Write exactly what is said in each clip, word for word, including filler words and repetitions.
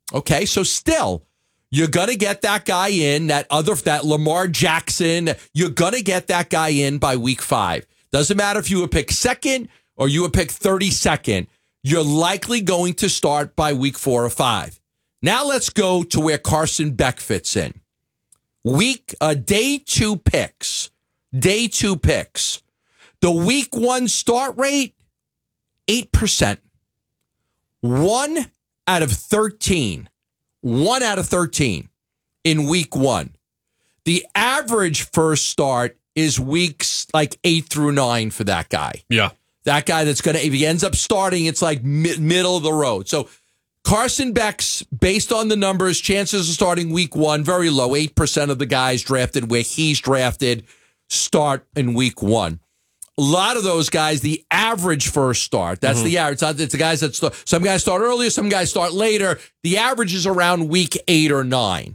Okay, so still, you're going to get that guy in, that other, that Lamar Jackson, you're going to get that guy in by week five. Doesn't matter if you were picked second or you were picked thirty-second. You're likely going to start by week four or five. Now let's go to where Carson Beck fits in. Week, uh, day two picks. Day two picks. The week one start rate, eight percent. One out of thirteen. One out of thirteen in week one. The average first start is weeks like eight through nine for that guy. Yeah. That guy that's going to, if he ends up starting, it's like mi- middle of the road. So Carson Beck's, based on the numbers, chances of starting week one, very low. eight percent of the guys drafted where he's drafted start in week one. A lot of those guys, the average first start, that's mm-hmm. the average. It's, not, it's the guys that start. Some guys start earlier, some guys start later. The average is around week eight or nine.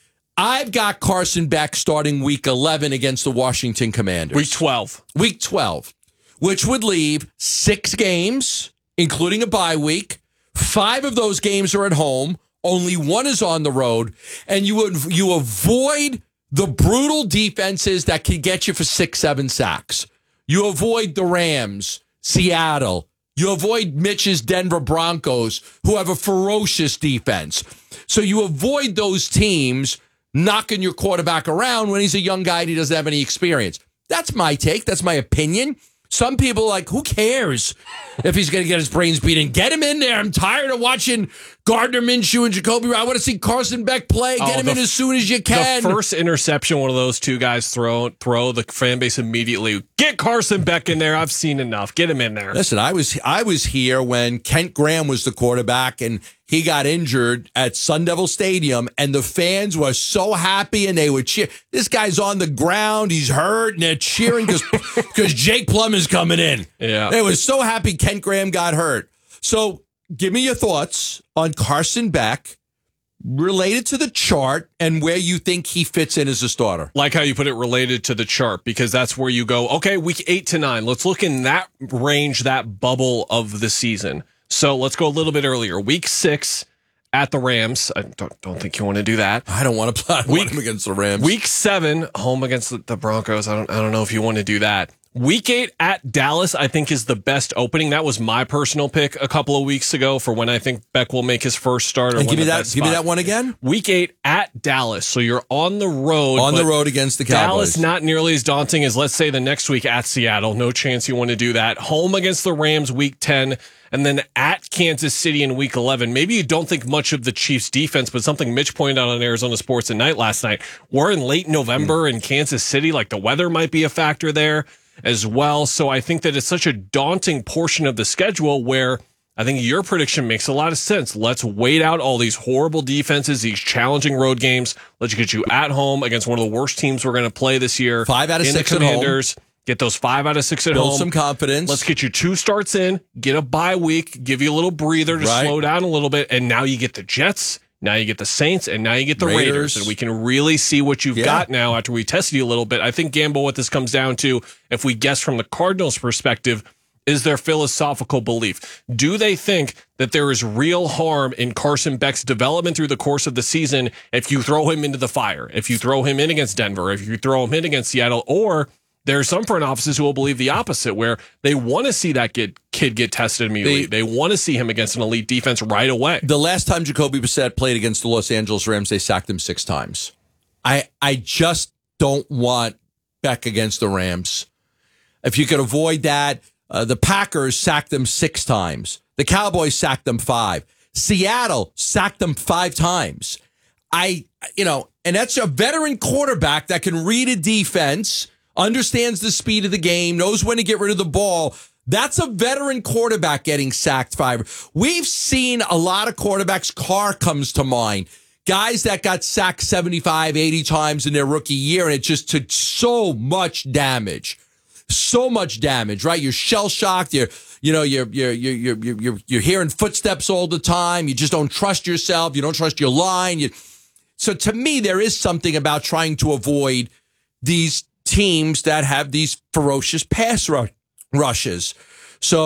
I've got Carson Beck starting week eleven against the Washington Commanders. Week twelve. Week twelve, which would leave six games, including a bye week. Five of those games are at home. Only one is on the road. And you would you avoid the brutal defenses that can get you for six, seven sacks. You avoid the Rams, Seattle. You avoid Mitch's Denver Broncos, who have a ferocious defense. So you avoid those teams knocking your quarterback around when he's a young guy and he doesn't have any experience. That's my take. That's my opinion. Some people are like, who cares if he's going to get his brains beaten? Get him in there. I'm tired of watching Gardner Minshew and Jacoby. I want to see Carson Beck play. Get oh, him the, in as soon as you can. The first interception one of those two guys throw, throw the fan base immediately. Get Carson Beck in there. I've seen enough. Get him in there. Listen, I was I was here when Kent Graham was the quarterback and he got injured at Sun Devil Stadium, and the fans were so happy and they would cheer. This guy's on the ground. He's hurt, and they're cheering because Jake Plum is coming in. Yeah. They were so happy Kent Graham got hurt. So give me your thoughts on Carson Beck related to the chart and where you think he fits in as a starter. Like how you put it related to the chart, because that's where you go, okay, week eight to nine. Let's look in that range, that bubble of the season. So let's go a little bit earlier. Week six at the Rams. I don't, don't think you want to do that. I don't want to play week, him against the Rams. Week seven, home against the, the Broncos. I don't, I don't know if you want to do that. Week eight at Dallas, I think, is the best opening. That was my personal pick a couple of weeks ago for when I think Beck will make his first start. Or and give me that. Give me that one again. Week eight at Dallas, so you're on the road. On the road against the Cowboys. Dallas, not nearly as daunting as, let's say, the next week at Seattle. No chance you want to do that. Home against the Rams, week ten, and then at Kansas City in week eleven. Maybe you don't think much of the Chiefs' defense, but something Mitch pointed out on Arizona Sports at Night last night. We're in late November mm. in Kansas City. Like, the weather might be a factor there as well. So I think that it's such a daunting portion of the schedule where I think your prediction makes a lot of sense. Let's wait out all these horrible defenses, these challenging road games. Let's get you at home against one of the worst teams we're going to play this year. Five out of in six the at Commanders. home. Get those five out of six at Build home. Build some confidence. Let's get you two starts in, get a bye week, give you a little breather to right. slow down a little bit, and now you get the Jets. Now you get the Saints, and now you get the Raiders, Raiders and we can really see what you've yeah. got now after we tested you a little bit. I think, Gamble, what this comes down to, if we guess from the Cardinals' perspective, is their philosophical belief. Do they think that there is real harm in Carson Beck's development through the course of the season if you throw him into the fire, if you throw him in against Denver, if you throw him in against Seattle, or there are some front offices who will believe the opposite, where they want to see that kid, kid get tested immediately. They, they want to see him against an elite defense right away. The last time Jacoby Brissett played against the Los Angeles Rams, they sacked him six times. I I just don't want Beck against the Rams. If you could avoid that, uh, the Packers sacked them six times. The Cowboys sacked them five. Seattle sacked them five times. I, you know, and that's a veteran quarterback that can read a defense, understands the speed of the game, knows when to get rid of the ball. That's a veteran quarterback getting sacked five. We've seen a lot of quarterbacks. Carr comes to mind. Guys that got sacked seventy-five, eighty times in their rookie year, and it just took so much damage. So much damage, right? You're shell-shocked. You're, you know, you're, you're, you're, you're, you're, you're hearing footsteps all the time. You just don't trust yourself. You don't trust your line. You, so to me, there is something about trying to avoid these teams that have these ferocious pass rush, rushes. So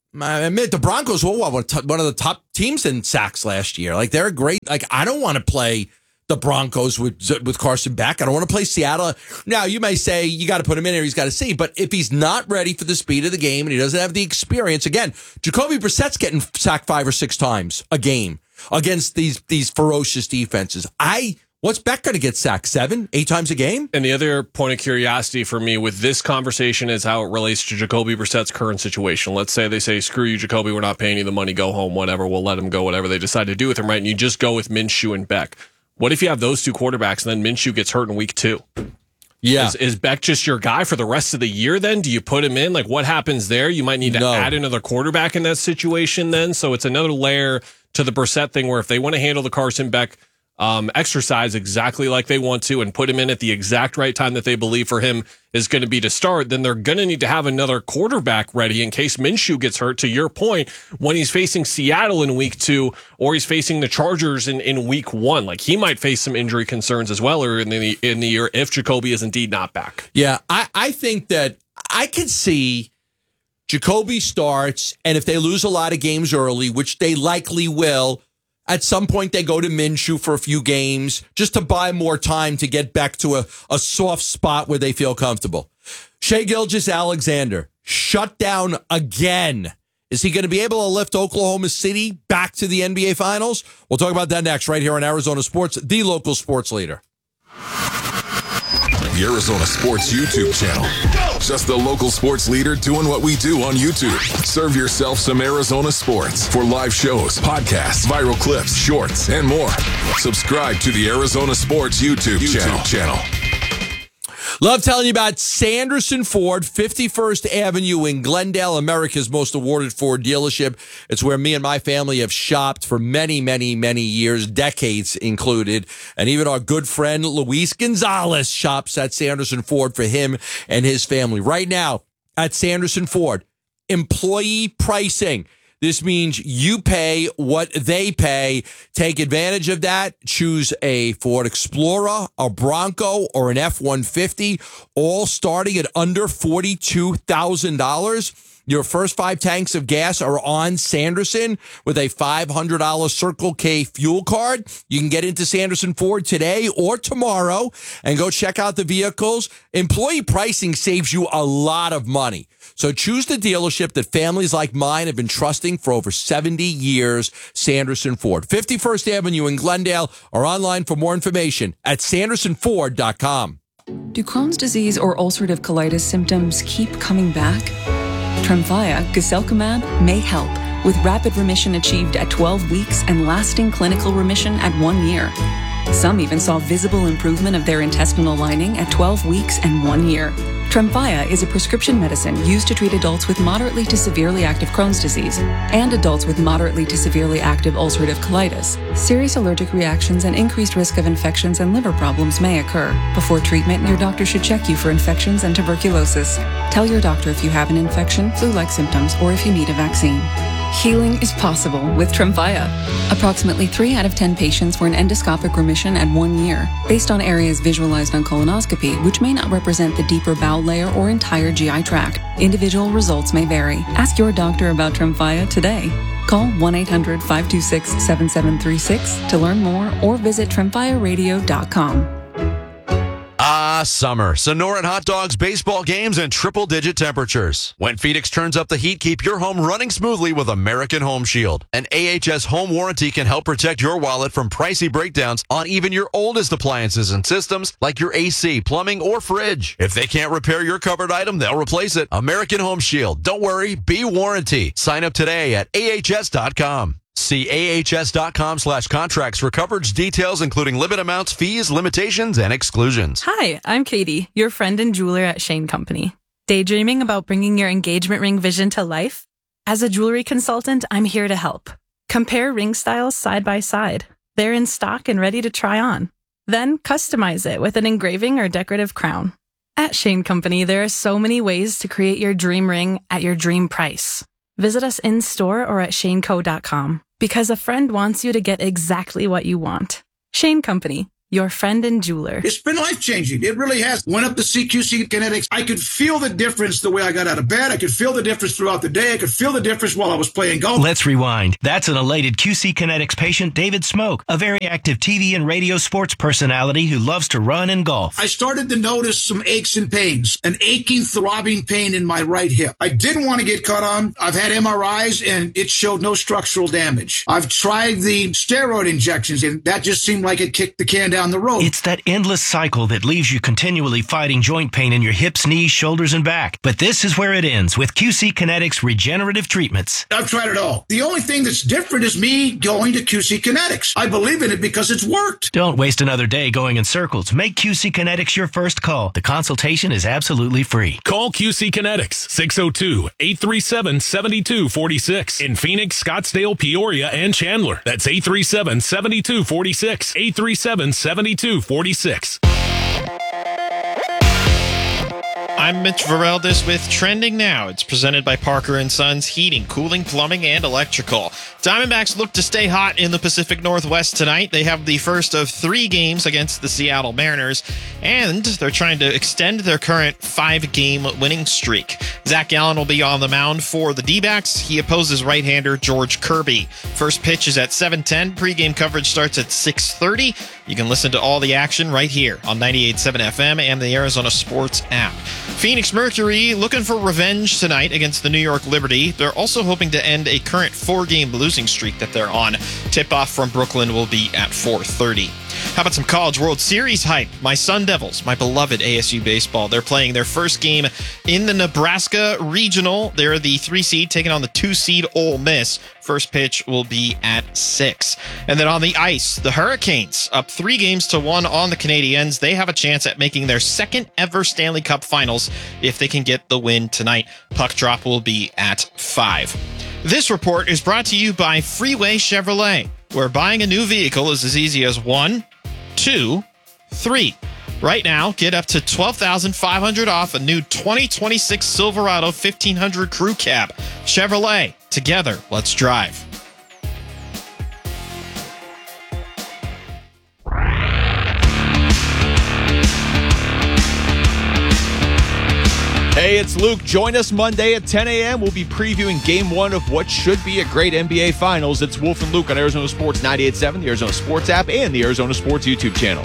I admit the Broncos were what, one of the top teams in sacks last year. Like they're great. Like I don't want to play the Broncos with with Carson Beck. I don't want to play Seattle. Now you may say you got to put him in there. He's got to see. But if he's not ready for the speed of the game and he doesn't have the experience, again, Jacoby Brissett's getting sacked five or six times a game against these these ferocious defenses. I. What's Beck going to get sacked? Seven, eight times a game? And the other point of curiosity for me with this conversation is how it relates to Jacoby Brissett's current situation. Let's say they say, screw you, Jacoby, we're not paying you the money, go home, whatever, we'll let him go, whatever they decide to do with him, right? And you just go with Minshew and Beck. What if you have those two quarterbacks and then Minshew gets hurt in week two? Yeah. Is, is Beck just your guy for the rest of the year then? Do you put him in? Like, what happens there? You might need to no. add another quarterback in that situation then. So it's another layer to the Brissett thing where if they want to handle the Carson Beck Um, exercise exactly like they want to and put him in at the exact right time that they believe for him is going to be to start, then they're going to need to have another quarterback ready in case Minshew gets hurt, to your point, when he's facing Seattle in week two or he's facing the Chargers in, in week one. Like he might face some injury concerns as well or in the, in the year if Jacoby is indeed not back. Yeah, I, I think that I could see Jacoby starts, and if they lose a lot of games early, which they likely will, at some point, they go to Minshew for a few games just to buy more time to get back to a, a soft spot where they feel comfortable. Shai Gilgeous-Alexander, shut down again. Is he going to be able to lift Oklahoma City back to the N B A Finals? We'll talk about that next right here on Arizona Sports, the local sports leader. The Arizona Sports YouTube channel. Just the local sports leader doing what we do on YouTube. Serve yourself some Arizona sports for live shows, podcasts, viral clips, shorts, and more. Subscribe to the Arizona Sports YouTube, YouTube channel. channel. Love telling you about Sanderson Ford, fifty-first Avenue in Glendale, America's most awarded Ford dealership. It's where me and my family have shopped for many, many, many years, decades included. And even our good friend Luis Gonzalez shops at Sanderson Ford for him and his family. Right now at Sanderson Ford, employee pricing. This means you pay what they pay. Take advantage of that. Choose a Ford Explorer, a Bronco, or an F one fifty, all starting at under forty-two thousand dollars. Your first five tanks of gas are on Sanderson with a five hundred dollars Circle K fuel card. You can get into Sanderson Ford today or tomorrow and go check out the vehicles. Employee pricing saves you a lot of money. So choose the dealership that families like mine have been trusting for over seventy years, Sanderson Ford. fifty-first Avenue in Glendale, or online for more information at sanderson ford dot com. Do Crohn's disease or ulcerative colitis symptoms keep coming back? Tremfya, guselkumab, may help, with rapid remission achieved at twelve weeks and lasting clinical remission at one year. Some even saw visible improvement of their intestinal lining at twelve weeks and one year. Tremfya is a prescription medicine used to treat adults with moderately to severely active Crohn's disease and adults with moderately to severely active ulcerative colitis. Serious allergic reactions and increased risk of infections and liver problems may occur. Before treatment, your doctor should check you for infections and tuberculosis. Tell your doctor if you have an infection, flu-like symptoms, or if you need a vaccine. Healing is possible with Tremfya. Approximately three out of ten patients were in endoscopic remission at one year, based on areas visualized on colonoscopy, which may not represent the deeper bowel layer or entire G I tract. Individual results may vary. Ask your doctor about Tremfya today. Call one eight hundred, five two six, seven seven three six to learn more or visit tremfya radio dot com. Ah, summer. Sonoran hot dogs, baseball games, and triple-digit temperatures. When Phoenix turns up the heat, keep your home running smoothly with American Home Shield. An A H S home warranty can help protect your wallet from pricey breakdowns on even your oldest appliances and systems like your A C, plumbing, or fridge. If they can't repair your covered item, they'll replace it. American Home Shield. Don't worry, be warranty. Sign up today at A H S dot com. See A H S dot com slash contracts for coverage details, including limit amounts, fees, limitations, and exclusions. Hi, I'm Katie, your friend and jeweler at Shane Company. Daydreaming about bringing your engagement ring vision to life? As a jewelry consultant, I'm here to help. Compare ring styles side by side. They're in stock and ready to try on. Then customize it with an engraving or decorative crown. At Shane Company, there are so many ways to create your dream ring at your dream price. Visit us in-store or at shane co dot com. Because a friend wants you to get exactly what you want. Shane Company, your friend and jeweler. It's been life-changing. It really has. Went up to see Q C Kinetics. I could feel the difference the way I got out of bed. I could feel the difference throughout the day. I could feel the difference while I was playing golf. Let's rewind. That's an elated Q C Kinetics patient, David Smoke, a very active T V and radio sports personality who loves to run and golf. I started to notice some aches and pains, an aching, throbbing pain in my right hip. I didn't want to get cut on. I've had M R Is, and it showed no structural damage. I've tried the steroid injections, and that just seemed like it kicked the can down the road. It's that endless cycle that leaves you continually fighting joint pain in your hips, knees, shoulders, and back. But this is where it ends with Q C Kinetics regenerative treatments. I've tried it all. The only thing that's different is me going to Q C Kinetics. I believe in it because it's worked. Don't waste another day going in circles. Make Q C Kinetics your first call. The consultation is absolutely free. Call Q C Kinetics, six oh two, eight three seven, seven two four six in Phoenix, Scottsdale, Peoria, and Chandler. That's eight three seven, seven two four six, eight three seven, seven two four six. I'm Mitch Vareldes with Trending Now. It's presented by Parker and Sons Heating, Cooling, Plumbing, and Electrical. Diamondbacks look to stay hot in the Pacific Northwest tonight. They have the first of three games against the Seattle Mariners, and they're trying to extend their current five-game winning streak. Zach Gallen will be on the mound for the D-backs. He opposes right-hander George Kirby. First pitch is at seven ten. Pre-game coverage starts at six thirty. You can listen to all the action right here on ninety-eight point seven F M and the Arizona Sports app. Phoenix Mercury looking for revenge tonight against the New York Liberty. They're also hoping to end a current four-game losing streak that they're on. Tip-off from Brooklyn will be at four thirty. How about some College World Series hype? My Sun Devils, my beloved A S U baseball, they're playing their first game in the Nebraska Regional. They're the three seed taking on the two seed Ole Miss. First pitch will be at six. And then on the ice, the Hurricanes up three games to one on the Canadiens. They have a chance at making their second ever Stanley Cup Finals if they can get the win tonight. Puck drop will be at five. This report is brought to you by Freeway Chevrolet, where buying a new vehicle is as easy as one, two, three. Right now, get up to twelve thousand five hundred dollars off a new twenty twenty-six Silverado fifteen hundred Crew Cab. Chevrolet, together, let's drive. Hey, it's Luke. Join us Monday at ten a.m. We'll be previewing game one of what should be a great N B A Finals. It's Wolf and Luke on Arizona Sports ninety-eight point seven, the Arizona Sports app, and the Arizona Sports YouTube channel.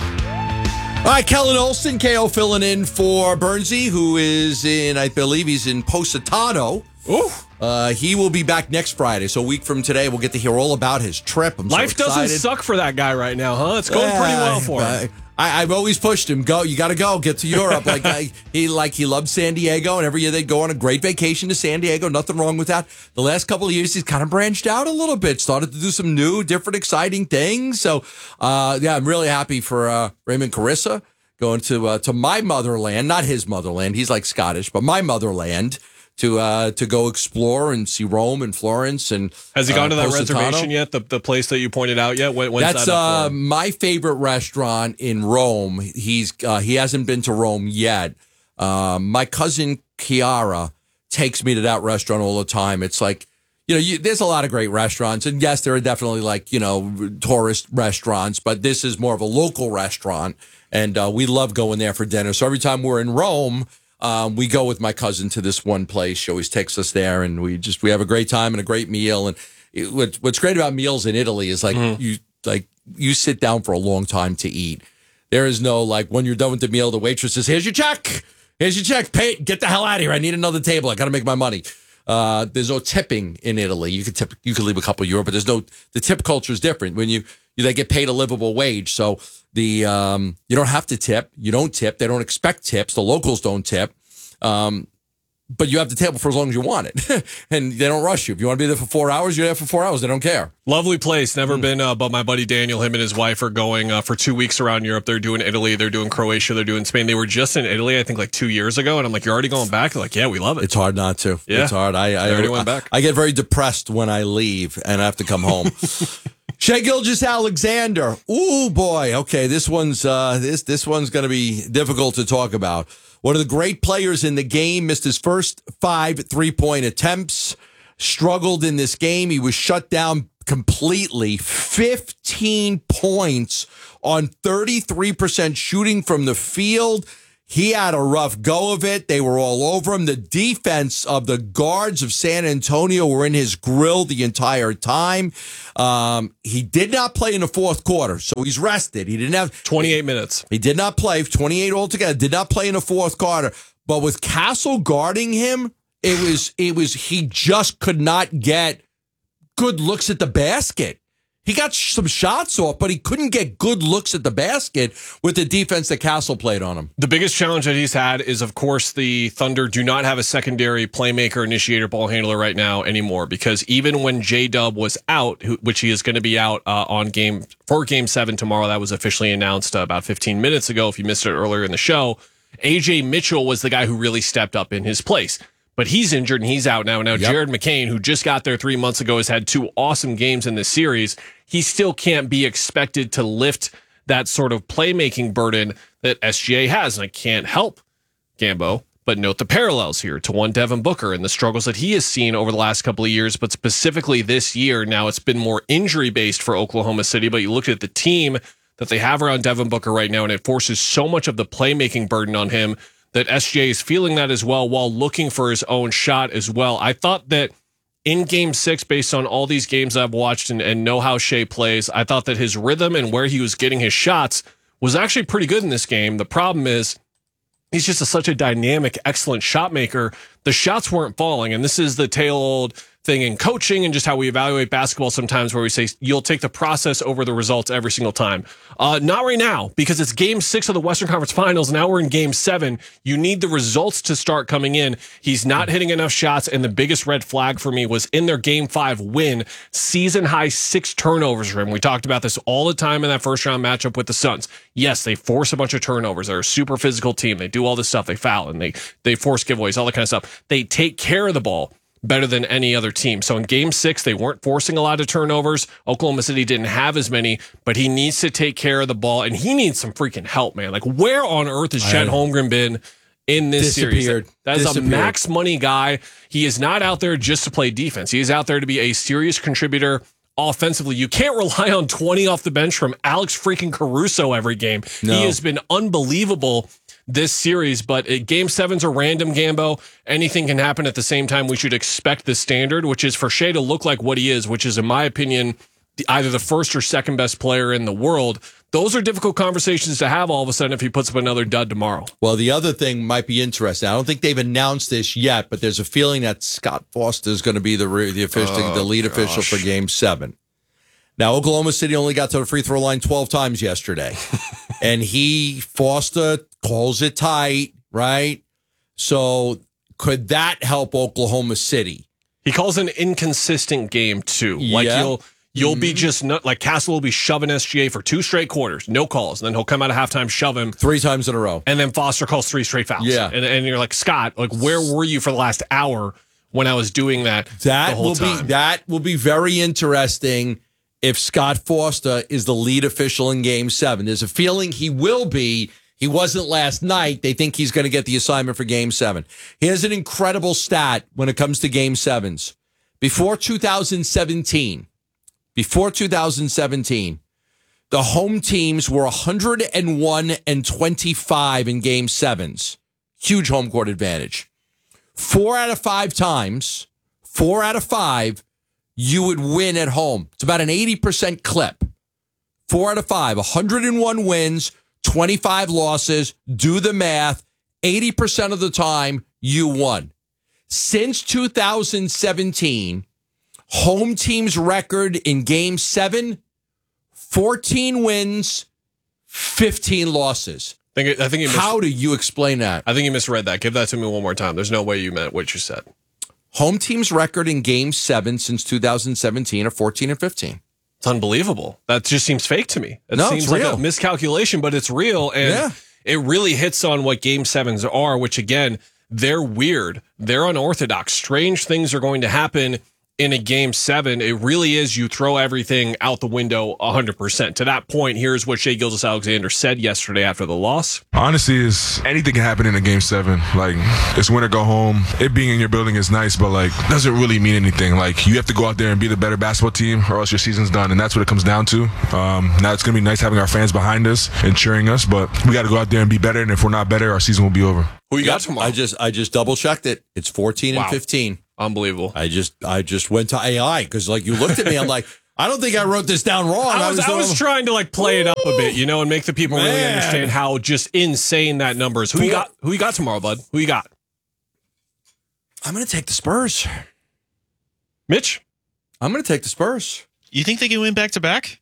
All right, Kellen Olson, K O filling in for Bernsey, who is in, I believe he's in Positano. Ooh. Uh, he will be back next Friday, so a week from today, we'll get to hear all about his trip. I'm Life so doesn't suck for that guy right now, huh? It's going pretty well for him. I, I've always pushed him. Go, you got to go. Get to Europe. Like I, he, like he loves San Diego, and every year they go on a great vacation to San Diego. Nothing wrong with that. The last couple of years, he's kind of branched out a little bit, started to do some new, different, exciting things. So, uh, yeah, I'm really happy for uh, Raymond Carissa going to uh, to my motherland, not his motherland. He's like Scottish, but my motherland. To uh to go explore and see Rome and Florence and has he gone uh, to that Positano. reservation yet? The the place that you pointed out yet? When, when's That's that uh my favorite restaurant in Rome. He's uh, he hasn't been to Rome yet. Uh, my cousin Kiara takes me to that restaurant all the time. It's like you know you, there's a lot of great restaurants, and yes, there are definitely like you know tourist restaurants, but this is more of a local restaurant, and uh, we love going there for dinner. So every time we're in Rome. Um, we go with my cousin to this one place. She always takes us there, and we just we have a great time and a great meal. And it, what, what's great about meals in Italy is like mm. you like you sit down for a long time to eat. There is no like when you're done with the meal, the waitress says, "Here's your check. Here's your check. Pay. Get the hell out of here. I need another table. I got to make my money." Uh, there's no tipping in Italy. You could tip. You could leave a couple euro, but there's no. The tip culture is different. When you, you they get paid a livable wage, so the um, you don't have to tip. You don't tip. They don't expect tips. The locals don't tip. Um, but you have the table for as long as you want it, and they don't rush you. If you want to be there for four hours, you're there for four hours. They don't care. Lovely place. Never mm. been, uh, but my buddy Daniel, him and his wife are going uh, for two weeks around Europe. They're doing Italy, they're doing Croatia, they're doing Spain. They were just in Italy, I think, like two years ago, and I'm like, "You're already going back?" They're like, "Yeah, we love it." It's hard not to. Yeah, it's hard. I, I already I, went back. I get very depressed when I leave and I have to come home. Shai Gilgeous-Alexander. Ooh, boy. Okay, this one's uh, this this one's going to be difficult to talk about. One of the great players in the game, missed his first five three-point attempts, struggled in this game. He was shut down completely, fifteen points on thirty-three percent shooting from the field. He had a rough go of it. They were all over him. The defense of the guards of San Antonio were in his grill the entire time. Um, he did not play in the fourth quarter, so he's rested. He didn't have twenty-eight minutes. He did not play, twenty-eight altogether. Did not play in the fourth quarter. But with Castle guarding him, it was it was he just could not get good looks at the basket. He got some shots off, but he couldn't get good looks at the basket with the defense that Castle played on him. The biggest challenge that he's had is, of course, the Thunder do not have a secondary playmaker, initiator, ball handler right now anymore, because even when J-Dub was out, which he is going to be out uh, on game for game seven tomorrow, that was officially announced uh, about fifteen minutes ago, if you missed it earlier in the show, A J Mitchell was the guy who really stepped up in his place. But he's injured and he's out now. Now, yep. Jared McCain, who just got there three months ago, has had two awesome games in this series. He still can't be expected to lift that sort of playmaking burden that S G A has. And I can't help, Gambo, but note the parallels here to one Devin Booker and the struggles that he has seen over the last couple of years, but specifically this year. Now, it's been more injury-based for Oklahoma City, but you look at the team that they have around Devin Booker right now, and it forces so much of the playmaking burden on him that S G A is feeling that as well while looking for his own shot as well. I thought that in game six, based on all these games I've watched and, and know how Shea plays, I thought that his rhythm and where he was getting his shots was actually pretty good in this game. The problem is he's just a, such a dynamic, excellent shot maker. The shots weren't falling, and this is the tail old thing in coaching and just how we evaluate basketball sometimes, where we say you'll take the process over the results every single time. Uh, not right now, because it's game six of the Western Conference Finals. Now we're in game seven. You need the results to start coming in. He's not hitting enough shots, and the biggest red flag for me was in their game five win, season high six turnovers for him. We talked about this all the time in that first round matchup with the Suns. Yes, they force a bunch of turnovers. They're a super physical team. They do all this stuff. They foul and they they force giveaways, all that kind of stuff. They take care of the ball better than any other team. So in game six, they weren't forcing a lot of turnovers. Oklahoma City didn't have as many, but he needs to take care of the ball, and he needs some freaking help, man. Like, where on earth has Chet Holmgren been in this series? That is a max money guy. He is not out there just to play defense. He is out there to be a serious contributor offensively. You can't rely on twenty off the bench from Alex freaking Caruso every game. No. He has been unbelievable this series, but it, game sevens are random, Gambo. Anything can happen at the same time. We should expect the standard, which is for Shea to look like what he is, which is, in my opinion, the, either the first or second best player in the world. Those are difficult conversations to have all of a sudden if he puts up another dud tomorrow. Well, the other thing might be interesting. I don't think they've announced this yet, but there's a feeling that Scott Foster is going to be the the official, oh, the lead gosh. official for game seven. Now, Oklahoma City only got to the free throw line twelve times yesterday. And he, Foster, calls it tight, right? So could that help Oklahoma City? He calls an inconsistent game, too. Yeah. Like, you'll you'll mm-hmm. be just, not, like, Castle will be shoving S G A for two straight quarters, no calls. And then he'll come out of halftime, shove him. Three times in a row. And then Foster calls three straight fouls. Yeah. And, and you're like, Scott, like, where were you for the last hour when I was doing that that the whole will time? Be, that will be very interesting if Scott Foster is the lead official in game seven. There's a feeling he will be. He wasn't last night. They think he's going to get the assignment for game seven. Here's an incredible stat when it comes to game sevens. Before two thousand seventeen, before two thousand seventeen, the home teams were one hundred one and twenty-five in game sevens. Huge home court advantage. Four out of five times, four out of five, you would win at home. It's about an eighty percent clip. Four out of five, one hundred one wins, twenty-five losses. Do the math. eighty percent of the time, you won. Since two thousand seventeen, home team's record in game seven, fourteen wins, fifteen losses. I think, I think you mis- How do you explain that? I think you misread that. Give that to me one more time. There's no way you meant what you said. Home team's record in game seven since two thousand seventeen are fourteen and fifteen. It's unbelievable. That just seems fake to me. It no, seems it's like real. a miscalculation, but it's real. And yeah. it really hits on what game sevens are, which again, they're weird. They're unorthodox. Strange things are going to happen in a game seven, it really is you throw everything out the window one hundred percent. To that point, here's what Shai Gilgeous-Alexander said yesterday after the loss. Honestly, is anything can happen in a game seven. Like, it's win or go home. It being in your building is nice, but like, doesn't really mean anything. Like, you have to go out there and be the better basketball team, or else your season's done, and that's what it comes down to. Um, now it's gonna be nice having our fans behind us and cheering us, but we got to go out there and be better. And if we're not better, our season will be over. Who you yep, got tomorrow? I just I just double checked it. It's fourteen wow. and fifteen. Unbelievable. I just I just went to A I because like you looked at me, I'm like, I don't think I wrote this down wrong. I was, I was, I was trying to like play it up a bit, you know, and make the people Man. really understand how just insane that number is. Who you got? Who you got tomorrow, bud? Who you got? I'm going to take the Spurs. Mitch? I'm going to take the Spurs. You think they can win back to back?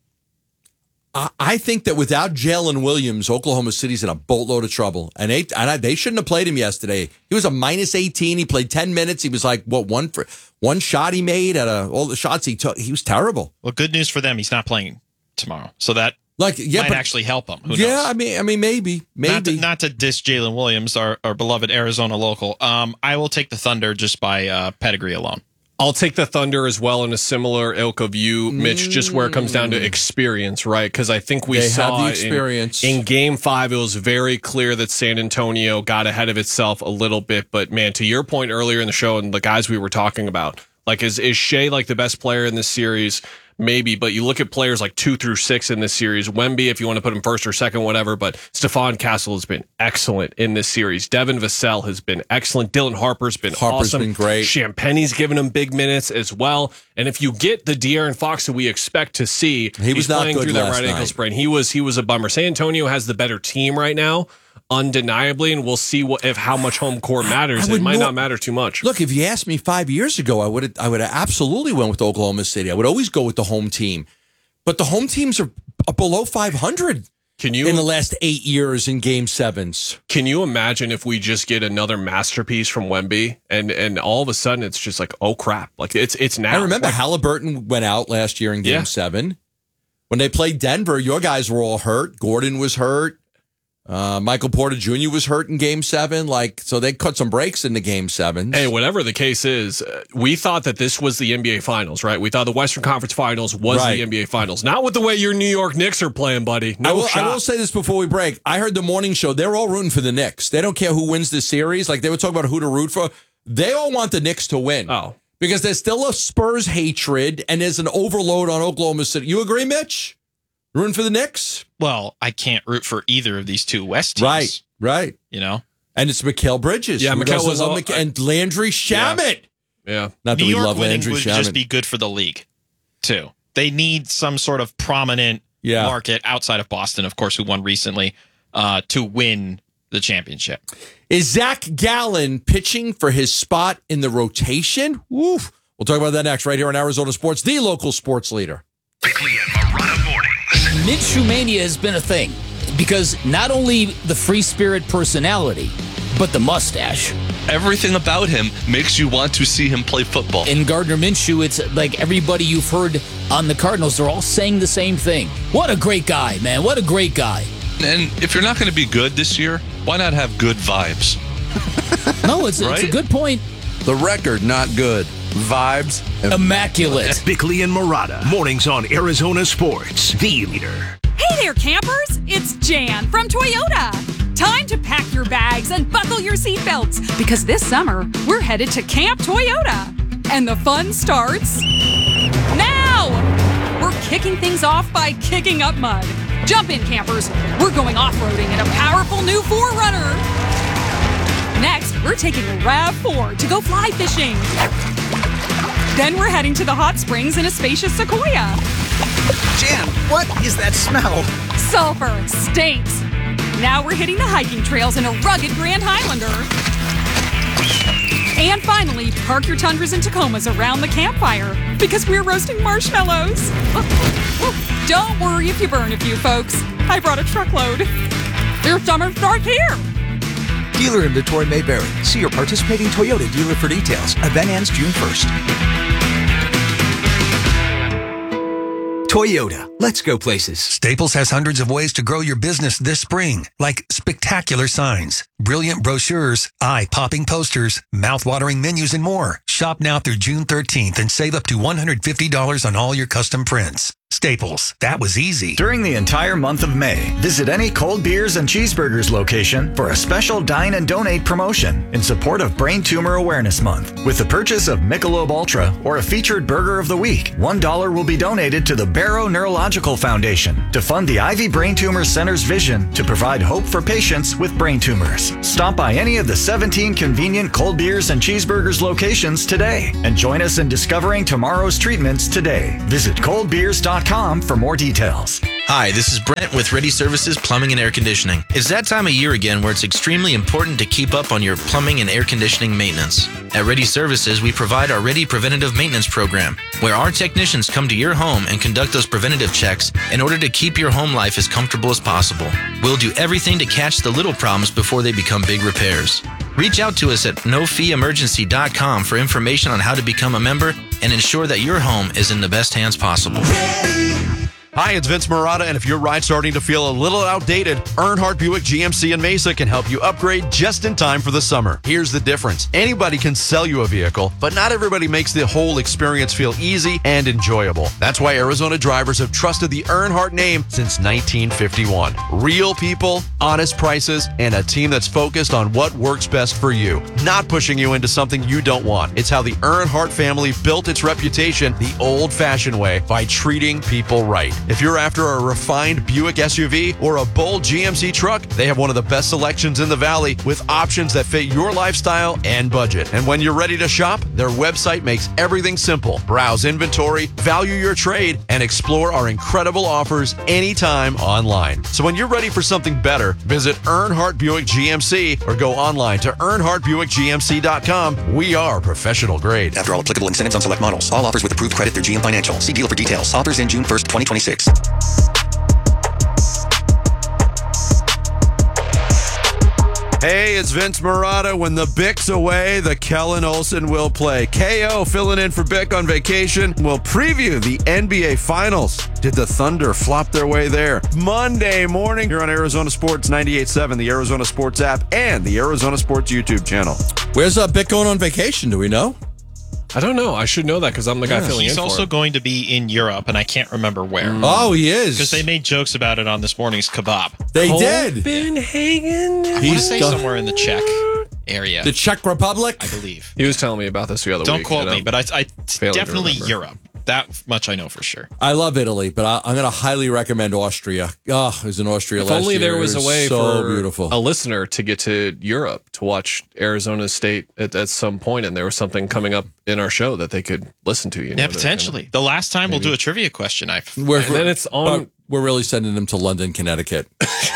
I think that without Jalen Williams, Oklahoma City's in a boatload of trouble. And they, and I, they shouldn't have played him yesterday. He was a minus eighteen. He played ten minutes. He was like, what, one for one shot he made out of all the shots he took. He was terrible. Well, good news for them. He's not playing tomorrow. So that like, yeah, might but, actually help him. Who yeah, knows? I mean, I mean, maybe. Maybe. Not to, not to diss Jalen Williams, our, our beloved Arizona local. Um, I will take the Thunder just by uh, pedigree alone. I'll take the Thunder as well in a similar ilk of you, Mitch, just where it comes down to experience, right? Because I think we they saw have the experience. In, in game five, it was very clear that San Antonio got ahead of itself a little bit. But man, to your point earlier in the show and the guys we were talking about, like is, is Shai like the best player in this series? Maybe, but you look at players like two through six in this series. Wemby, if you want to put him first or second, whatever. But Stephon Castle has been excellent in this series. Devin Vassell has been excellent. Dylan Harper's been Harper's awesome. been great. Champagne's given him big minutes as well. And if you get the De'Aaron Fox that we expect to see, he was he's not playing good through that last right ankle night. sprain. He was he was a bummer. San Antonio has the better team right now, undeniably, and we'll see what if how much home court matters. It might nor- not matter too much. Look, if you asked me five years ago, I would have I would have absolutely went with Oklahoma City. I would always go with the home team. But the home teams are below five hundred Can you in the last eight years in game sevens. Can you imagine if we just get another masterpiece from Wemby and and all of a sudden it's just like, oh crap. Like it's it's now. I remember like, Halliburton went out last year in game Yeah. seven. When they played Denver, your guys were all hurt. Gordon was hurt. Uh, Michael Porter Junior was hurt in game seven. Like, so they cut some breaks in the game sevens. Hey, whatever the case is, uh, we thought that this was the N B A Finals, right? We thought the Western Conference Finals was Right. the N B A Finals. Not with the way your New York Knicks are playing, buddy. No I will, shot. I will say this before we break. I heard the morning show. They're all rooting for the Knicks. They don't care who wins the series. Like, they were talking about who to root for. They all want the Knicks to win. Oh. Because there's still a Spurs hatred and there's an overload on Oklahoma City. You agree, Mitch? Rooting for the Knicks? Well, I can't root for either of these two West teams. Right, right. You know? And it's Mikal Bridges. Yeah, Who Mikal doesn't was love all- Mik- and Landry Shamet. Yeah. Not that New we York love winning Landry would Shamet. just be good for the league, too. They need some sort of prominent Yeah. market outside of Boston, of course, who won recently, uh, to win the championship. Is Zach Gallen pitching for his spot in the rotation? Woof. We'll talk about that next right here on Arizona Sports, the local sports leader. Minshewmania has been a thing because not only the free spirit personality, but the mustache. Everything about him makes you want to see him play football. In Gardner Minshew, it's like everybody you've heard on the Cardinals, they're all saying the same thing. What a great guy, man. What a great guy. And if you're not going to be good this year, why not have good vibes? No, it's, Right? it's a good point. The record, not good. Vibes, immaculate. Bickley and Murata, mornings on Arizona Sports, the leader. Hey there, campers! It's Jan from Toyota. Time to pack your bags and buckle your seatbelts because this summer we're headed to Camp Toyota. And the fun starts now! We're kicking things off by kicking up mud. Jump in, campers. We're going off-roading in a powerful new four runner. Next, we're taking a RAV four to go fly fishing. Then we're heading to the hot springs in a spacious Sequoia. Jan, what is that smell? Sulfur stinks. Now we're hitting the hiking trails in a rugged Grand Highlander. And finally, park your Tundras and Tacomas around the campfire because we're roasting marshmallows. Don't worry if you burn a few, folks. I brought a truckload. Your summer starts here. Dealer inventory may vary. See your participating Toyota dealer for details. Event ends June first. Toyota. Let's go places. Staples has hundreds of ways to grow your business this spring, like spectacular signs, brilliant brochures, eye-popping posters, mouth-watering menus, and more. Shop now through June thirteenth and save up to one hundred fifty dollars on all your custom prints. Staples. That was easy. During the entire month of May, visit any Cold Beers and Cheeseburgers location for a special Dine and Donate promotion in support of Brain Tumor Awareness Month. With the purchase of Michelob Ultra or a featured Burger of the Week, one dollar will be donated to the Barrow Neurological Foundation to fund the Ivy Brain Tumor Center's vision to provide hope for patients with brain tumors. Stop by any of the seventeen convenient Cold Beers and Cheeseburgers locations today and join us in discovering tomorrow's treatments today. Visit cold beers dot com for more details. Hi, this is Brent with Ready Services Plumbing and Air Conditioning. It's that time of year again where it's extremely important to keep up on your plumbing and air conditioning maintenance. At Ready Services, we provide our Ready Preventative Maintenance Program, where our technicians come to your home and conduct those preventative checks in order to keep your home life as comfortable as possible. We'll do everything to catch the little problems before they become big repairs. Reach out to us at no fee emergency dot com for information on how to become a member and ensure that your home is in the best hands possible. Hi, it's Vince Marotta, and if your ride's starting to feel a little outdated, Earnhardt Buick G M C in Mesa can help you upgrade just in time for the summer. Here's the difference. Anybody can sell you a vehicle, but not everybody makes the whole experience feel easy and enjoyable. That's why Arizona drivers have trusted the Earnhardt name since nineteen fifty-one. Real people, honest prices, and a team that's focused on what works best for you, not pushing you into something you don't want. It's how the Earnhardt family built its reputation the old-fashioned way, by treating people right. If you're after a refined Buick S U V or a bold G M C truck, they have one of the best selections in the valley with options that fit your lifestyle and budget. And when you're ready to shop, their website makes everything simple. Browse inventory, value your trade, and explore our incredible offers anytime online. So when you're ready for something better, visit Earnhardt Buick G M C or go online to earnhardt buick g m c dot com. We are professional grade. After all applicable incentives on select models, all offers with approved credit through G M Financial. See dealer for details. Offers in June first, twenty twenty-six. Hey, it's Vince Marotta. When the Bick's away, the Kellen Olson will play. K O filling in for Bick on vacation. We'll preview the N B A Finals. Did the Thunder flop their way there? Monday morning here on Arizona Sports ninety-eight point seven, the Arizona Sports app, and the Arizona Sports YouTube channel. Where's uh, Bick going on vacation? Do we know? I don't know. I should know that because I'm the guy yeah. filling He's in for also it. going to be in Europe, and I can't remember where. Mm. Oh, he is. Because they made jokes about it on this morning's Kebab. They did. Copenhagen. I want to say somewhere in the Czech area. The Czech Republic? I believe. He was telling me about this the other don't week. Don't quote you know? me, but I, I definitely remember. Europe. That much I know for sure. I love Italy, but I, I'm going to highly recommend Austria. Oh, I was in Austria if last year. If only there was, was a way so for beautiful. a listener to get to Europe to watch Arizona State at, at some point, and there was something coming up in our show that they could listen to. You know, yeah, potentially. The last time Maybe. we'll do a trivia question. I we're, and then it's on. Uh, we're really sending them to London, Connecticut.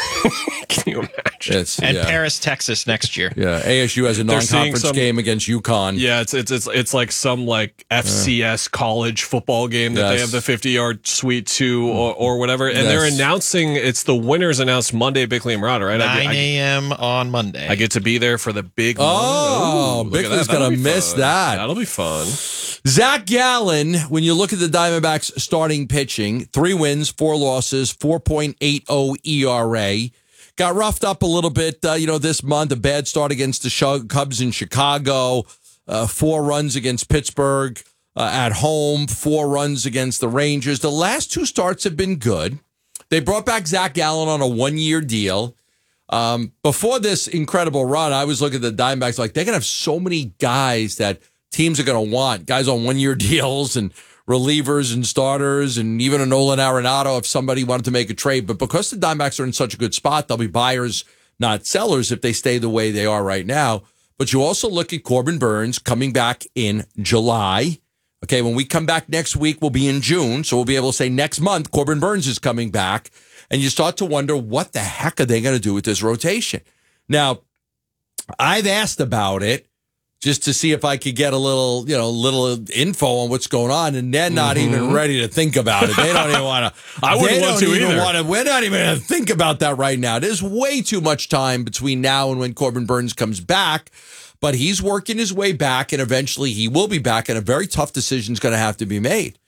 Can you imagine? It's, and yeah. Paris, Texas next year. Yeah, A S U has a non-conference some, game against UConn. Yeah, it's it's it's it's like some like F C S uh, college football game that yes. they have the fifty-yard suite to or, or whatever, and yes. they're announcing it's the winners announced Monday. Bickley and Marotta, right? nine a.m. on Monday. I get to be there for the big. Oh, Ooh, Bickley's gonna miss fun. that. That'll be fun. Zach Gallen, when you look at the Diamondbacks starting pitching, three wins, four losses, four point eight oh E R A. Got roughed up a little bit, uh, you know, this month. A bad start against the Cubs in Chicago. Uh, four runs against Pittsburgh uh, at home. Four runs against the Rangers. The last two starts have been good. They brought back Zach Gallen on a one-year deal. Um, before this incredible run, I was looking at the Diamondbacks like they're going to have so many guys that teams are going to want. Guys on one-year deals and relievers and starters, and even a Nolan Arenado if somebody wanted to make a trade. But because the Diamondbacks are in such a good spot, they'll be buyers, not sellers, if they stay the way they are right now. But you also look at Corbin Burnes coming back in July. Okay, when we come back next week, we'll be in June. So we'll be able to say next month, Corbin Burnes is coming back. And you start to wonder, what the heck are they going to do with this rotation? Now, I've asked about it, just to see if I could get a little, you know, little info on what's going on, and they're not mm-hmm. even ready to think about it. They don't even want to. I wouldn't want to either. Wanna, we're not even going to think about that right now. There's way too much time between now and when Corbin Burnes comes back, but he's working his way back, and eventually he will be back, and a very tough decision is going to have to be made.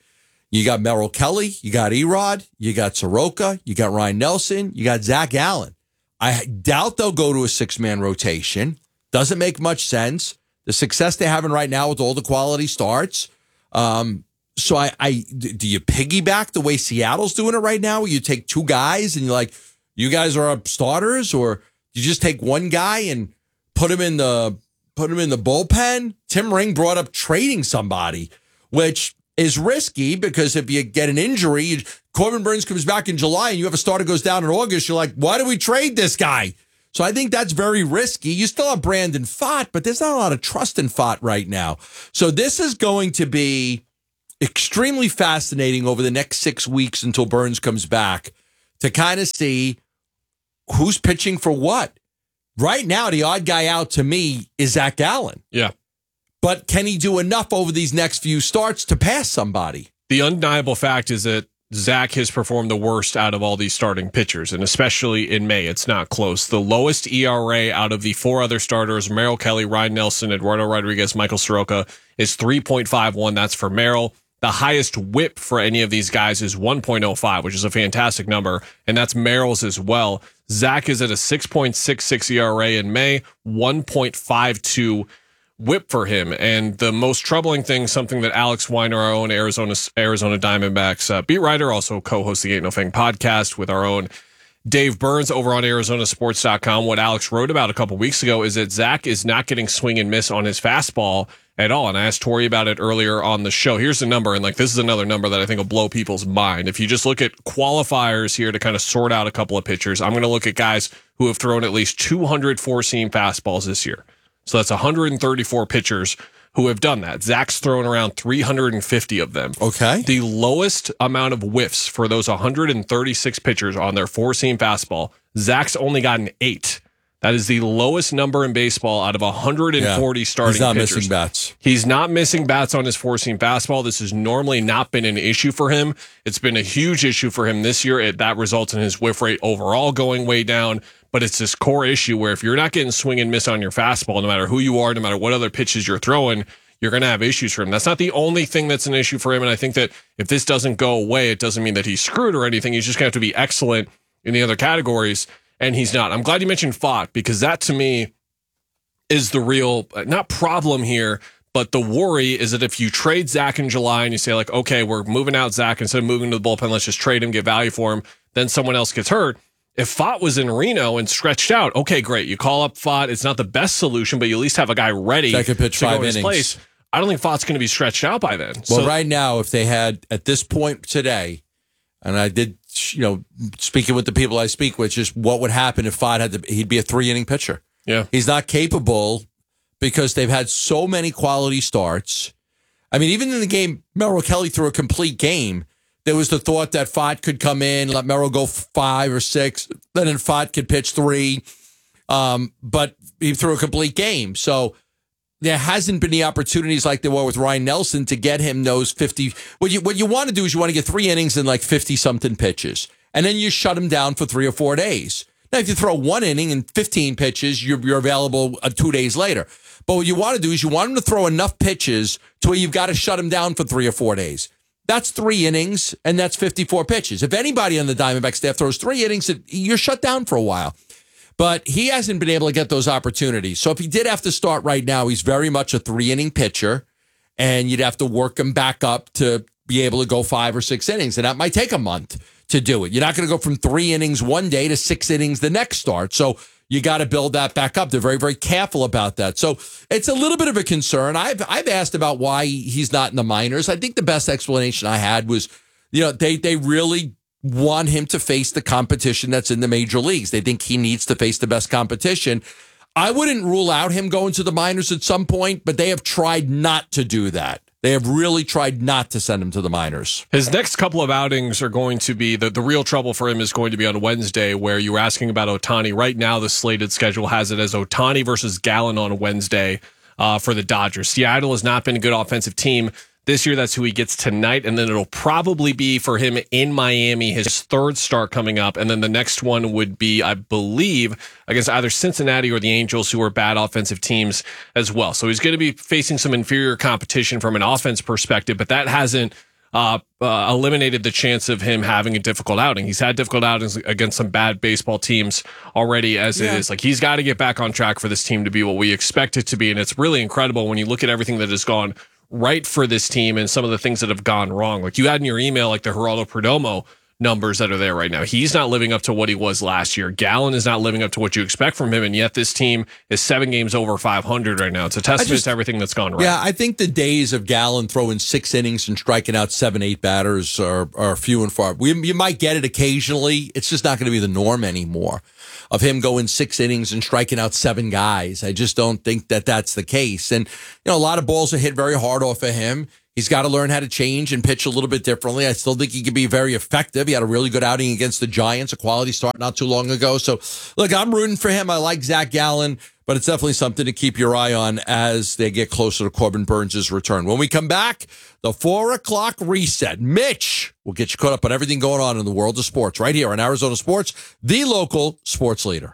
You got Merrill Kelly, you got Erod, you got Soroka, you got Ryan Nelson, you got Zach Allen. I doubt they'll go to a six-man rotation. Doesn't make much sense. The success they're having right now with all the quality starts. Um, so I, I, do you piggyback the way Seattle's doing it right now, where you take two guys and you're like, you guys are starters, or you just take one guy and put him in the put him in the bullpen? Tim Ring brought up trading somebody, which is risky because if you get an injury, Corbin Burns comes back in July and you have a starter goes down in August, you're like, why do we trade this guy? So I think that's very risky. You still have Brandon Pfaadt, but there's not a lot of trust in Pfaadt right now. So this is going to be extremely fascinating over the next six weeks until Burns comes back to kind of see who's pitching for what. Right now, the odd guy out to me is Zach Allen. Yeah. But can he do enough over these next few starts to pass somebody? The undeniable fact is that Zach has performed the worst out of all these starting pitchers, and especially in May, it's not close. The lowest E R A out of the four other starters, Merrill Kelly, Ryan Nelson, Eduardo Rodriguez, Michael Soroka, is three point five one. That's for Merrill. The highest whip for any of these guys is one point oh five, which is a fantastic number, and that's Merrill's as well. Zach is at a six point six six E R A in May, one point five two whip for him. And the most troubling thing, something that Alex Weiner, our own Arizona Arizona Diamondbacks uh, beat writer, also co-hosts the Ain't No Thing podcast with our own Dave Burns over on Arizona Sports dot com. What Alex wrote about a couple weeks ago is that Zach is not getting swing and miss on his fastball at all. And I asked Tori about it earlier on the show. Here's the number. And like, this is another number that I think will blow people's mind. If you just look at qualifiers here to kind of sort out a couple of pitchers, I'm going to look at guys who have thrown at least two hundred four-seam fastballs this year. So that's one hundred thirty-four pitchers who have done that. Zach's thrown around three hundred fifty of them. Okay. The lowest amount of whiffs for those one hundred thirty-six pitchers on their four-seam fastball, Zach's only gotten eight. That is the lowest number in baseball out of one hundred forty yeah. starting pitchers. He's not pitchers. missing bats. He's not missing bats on his four-seam fastball. This has normally not been an issue for him. It's been a huge issue for him this year. It, that results in his whiff rate overall going way down. But it's this core issue where if you're not getting swing and miss on your fastball, no matter who you are, no matter what other pitches you're throwing, you're going to have issues for him. That's not the only thing that's an issue for him. And I think that if this doesn't go away, it doesn't mean that he's screwed or anything. He's just going to have to be excellent in the other categories. And he's not. I'm glad you mentioned Pfaadt, because that to me is the real, not problem here, but the worry is that if you trade Zach in July and you say like, okay, we're moving out Zach, instead of moving to the bullpen, let's just trade him, get value for him, then someone else gets hurt. If Pfaadt was in Reno and stretched out, okay, great. You call up Pfaadt. It's not the best solution, but you at least have a guy ready that could pitch to five go in his innings. place. I don't think Pfaadt's going to be stretched out by then. Well, so, right now, if they had at this point today, and I did, you know, speaking with the people I speak with, just what would happen if Pfaadt had to, he'd be a three inning pitcher. Yeah. He's not capable because they've had so many quality starts. I mean, even in the game, Merrill Kelly threw a complete game. There was the thought that Pfaadt could come in, let Merrill go five or six, then Pfaadt could pitch three. Um, but he threw a complete game. So there hasn't been the opportunities like there were with Ryan Nelson to get him those fifty. What you what you want to do is you want to get three innings and like fifty-something pitches. And then you shut him down for three or four days. Now, if you throw one inning and fifteen pitches, you're, you're available uh, two days later. But what you want to do is you want him to throw enough pitches to where you've got to shut him down for three or four days. That's three innings, and that's fifty-four pitches. If anybody on the Diamondback staff throws three innings, you're shut down for a while. But he hasn't been able to get those opportunities. So if he did have to start right now, he's very much a three-inning pitcher, and you'd have to work him back up to be able to go five or six innings, and that might take a month to do it. You're not going to go from three innings one day to six innings the next start. So you got to build that back up. They're very, very careful about that. So it's a little bit of a concern. I've I've asked about why he's not in the minors. I think the best explanation I had was, you know, they they really want him to face the competition that's in the major leagues. They think he needs to face the best competition. I wouldn't rule out him going to the minors at some point, but they have tried not to do that. They have really tried not to send him to the minors. His next couple of outings are going to be, the, the real trouble for him is going to be on Wednesday, where you were asking about Ohtani. Right now, the slated schedule has it as Ohtani versus Gallen on Wednesday uh, for the Dodgers. Seattle has not been a good offensive team this year. That's who he gets tonight. And then it'll probably be for him in Miami, his third start coming up. And then the next one would be, I believe, against either Cincinnati or the Angels, who are bad offensive teams as well. So he's going to be facing some inferior competition from an offense perspective, but that hasn't uh, uh, eliminated the chance of him having a difficult outing. He's had difficult outings against some bad baseball teams already as yeah. it is. Like, he's got to get back on track for this team to be what we expect it to be. And it's really incredible when you look at everything that has gone right for this team and some of the things that have gone wrong. Like, you had in your email, like the Geraldo Perdomo numbers that are there right now. He's not living up to what he was last year. Gallen is not living up to what you expect from him, and yet this team is seven games over five hundred right now. It's a testament just, to everything that's gone right. Yeah, I think the days of Gallen throwing six innings and striking out seven, eight batters are, are few and far. We, you might get it occasionally. It's just not going to be the norm anymore of him going six innings and striking out seven guys. I just don't think that that's the case. And, you know, a lot of balls are hit very hard off of him. He's got to learn how to change and pitch a little bit differently. I still think he can be very effective. He had a really good outing against the Giants, a quality start not too long ago. So, look, I'm rooting for him. I like Zach Gallen, but it's definitely something to keep your eye on as they get closer to Corbin Burns' return. When we come back, the four o'clock reset. Mitch will get you caught up on everything going on in the world of sports right here on Arizona Sports, the local sports leader.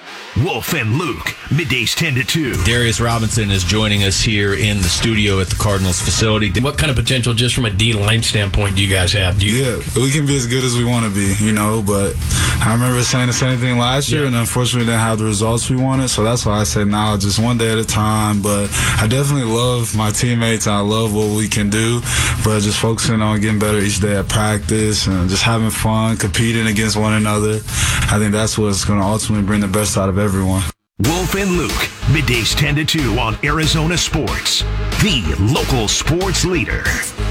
Wolf and Luke, middays ten to two. Darius Robinson is joining us here in the studio at the Cardinals facility. What kind of potential, just from a D-line standpoint, do you guys have? Do you- yeah, we can be as good as we want to be, you know, but I remember saying the same thing last year, yeah. and unfortunately didn't have the results we wanted, so that's why I said now, just one day at a time. But I definitely love my teammates. I love what we can do, but just focusing on getting better each day at practice and just having fun, competing against one another. I think that's what's going to ultimately bring the best out of everyone. Wolf and Luke, middays ten to two on Arizona Sports, the local sports leader.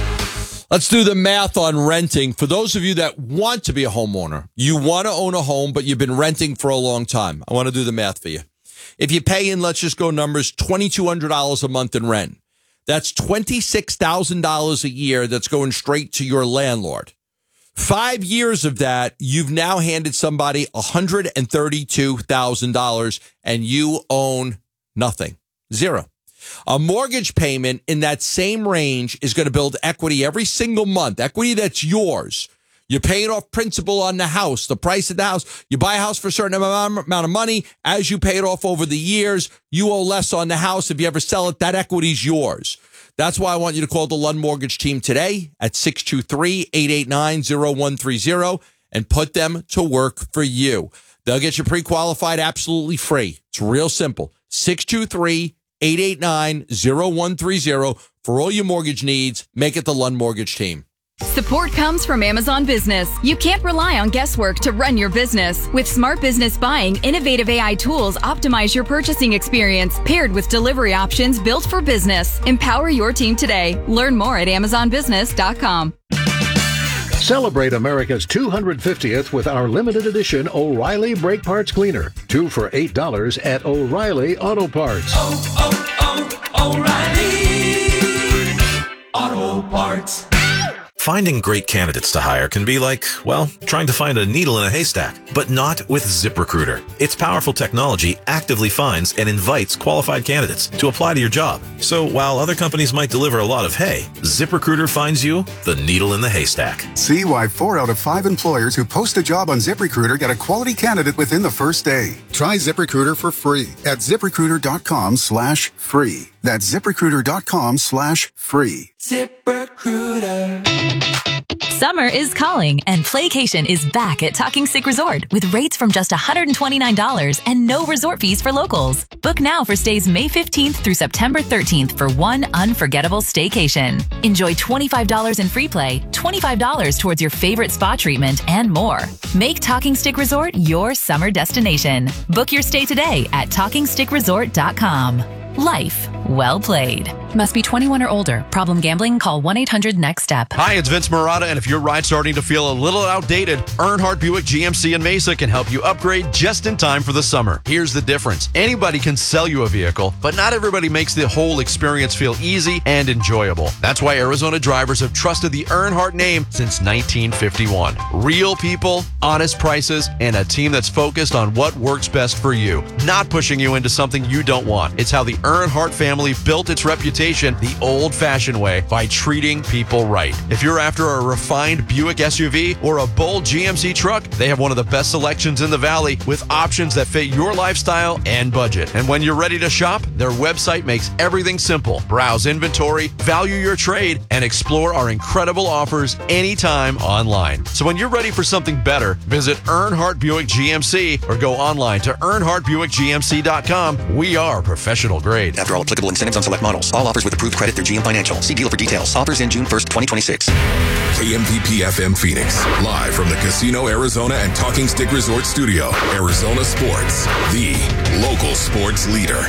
Let's do the math on renting. For those of you that want to be a homeowner, you want to own a home, but you've been renting for a long time. I want to do the math for you. If you pay in, let's just go numbers, two thousand two hundred dollars a month in rent. That's twenty-six thousand dollars a year that's going straight to your landlord. Five years of that, you've now handed somebody one hundred thirty-two thousand dollars and you own nothing. Zero. A mortgage payment in that same range is going to build equity every single month. Equity that's yours. You're paying off principal on the house, the price of the house. You buy a house for a certain amount of money. As you pay it off over the years, you owe less on the house. If you ever sell it, that equity's yours. That's why I want you to call the Lund Mortgage team today at six two three, eight eight nine, zero one three zero and put them to work for you. They'll get you pre-qualified absolutely free. It's real simple. six two three, eight eight nine, zero one three zero for all your mortgage needs. Make it the Lund Mortgage team. Support comes from Amazon Business. You can't rely on guesswork to run your business. With Smart Business Buying, innovative A I tools optimize your purchasing experience, paired with delivery options built for business. Empower your team today. Learn more at amazon business dot com. Celebrate America's two hundred fiftieth with our limited edition O'Reilly Brake Parts Cleaner. Two for eight dollars at O'Reilly Auto Parts. Oh, oh, oh, O'Reilly Auto Parts. Finding great candidates to hire can be like, well, trying to find a needle in a haystack, but not with ZipRecruiter. Its powerful technology actively finds and invites qualified candidates to apply to your job. So while other companies might deliver a lot of hay, ZipRecruiter finds you the needle in the haystack. See why four out of five employers who post a job on ZipRecruiter get a quality candidate within the first day. Try ZipRecruiter for free at ZipRecruiter.com slash free. That's ZipRecruiter.com slash free. ZipRecruiter. Summer is calling, and Playcation is back at Talking Stick Resort with rates from just one hundred twenty-nine dollars and no resort fees for locals. Book now for stays May fifteenth through September thirteenth for one unforgettable staycation. Enjoy twenty-five dollars in free play, twenty-five dollars towards your favorite spa treatment, and more. Make Talking Stick Resort your summer destination. Book your stay today at talking stick resort dot com. Life well played. Must be twenty-one or older. Problem gambling? Call one eight hundred next step. Hi, it's Vince Marotta, and if your ride's starting to feel a little outdated, Earnhardt Buick G M C in Mesa can help you upgrade just in time for the summer. Here's the difference. Anybody can sell you a vehicle, but not everybody makes the whole experience feel easy and enjoyable. That's why Arizona drivers have trusted the Earnhardt name since nineteen fifty-one. Real people, honest prices, and a team that's focused on what works best for you, not pushing you into something you don't want. It's how the Earnhardt family family built its reputation the old-fashioned way by treating people right. If you're after a refined Buick S U V or a bold G M C truck, they have one of the best selections in the Valley with options that fit your lifestyle and budget. And when you're ready to shop, their website makes everything simple. Browse inventory, value your trade, and explore our incredible offers anytime online. So when you're ready for something better, visit Earnhardt Buick G M C or go online to earnhardt buick g m c dot com. We are professional grade. After all applicable incentives on select models. All offers with approved credit through G M Financial. See dealer for details. Offers in June first, twenty twenty-six. K M P P F M Phoenix. Live from the Casino Arizona and Talking Stick Resort Studio. Arizona Sports. The local sports leader.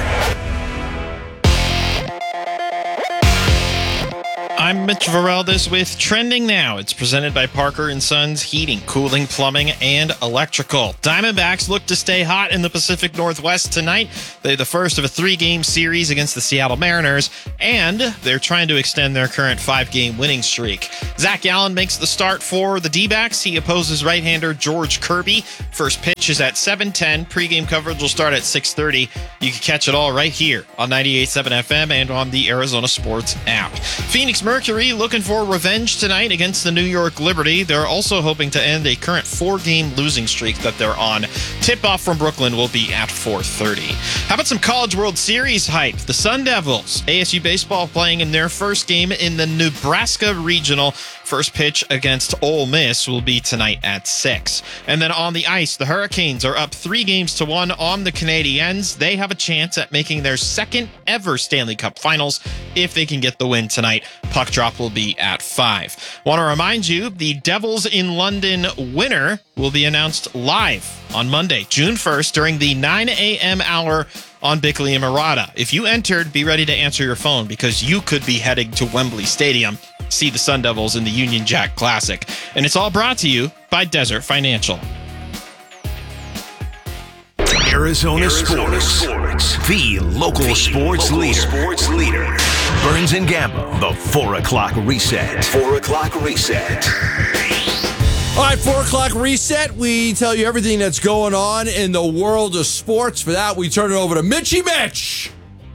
I'm Mitch Vareldis with Trending Now. It's presented by Parker and Sons Heating, Cooling, Plumbing, and Electrical. Diamondbacks look to stay hot in the Pacific Northwest tonight. They're the first of a three-game series against the Seattle Mariners, and they're trying to extend their current five-game winning streak. Zach Allen makes the start for the D-backs. He opposes right-hander George Kirby. First pitch is at seven ten. Pre-game coverage will start at six thirty. You can catch it all right here on ninety-eight point seven F M and on the Arizona Sports app. Phoenix Mercury looking for revenge tonight against the New York Liberty. They're also hoping to end a current four-game losing streak that they're on. Tip-off from Brooklyn will be at four thirty. How about some College World Series hype? The Sun Devils, A S U baseball playing in their first game in the Nebraska Regional. First pitch against Ole Miss will be tonight at six. And then on the ice, the Hurricanes are up three games to one on the Canadiens. They have a chance at making their second ever Stanley Cup Finals if they can get the win tonight. Puck drop will be at five. Want to remind you, the Devils in London winner will be announced live on Monday, June first, during the nine a.m. hour on Bickley and Murata. If you entered, be ready to answer your phone because you could be heading to Wembley Stadium. See the Sun Devils in the Union Jack Classic. And it's all brought to you by Desert Financial. Arizona, Arizona Sports. Sports, the local, the sports, local leader. sports leader. Burns and Gambo, the four o'clock reset. Four o'clock reset. All right, four o'clock reset. We tell you everything that's going on in the world of sports. For that, we turn it over to Mitchy Mitch.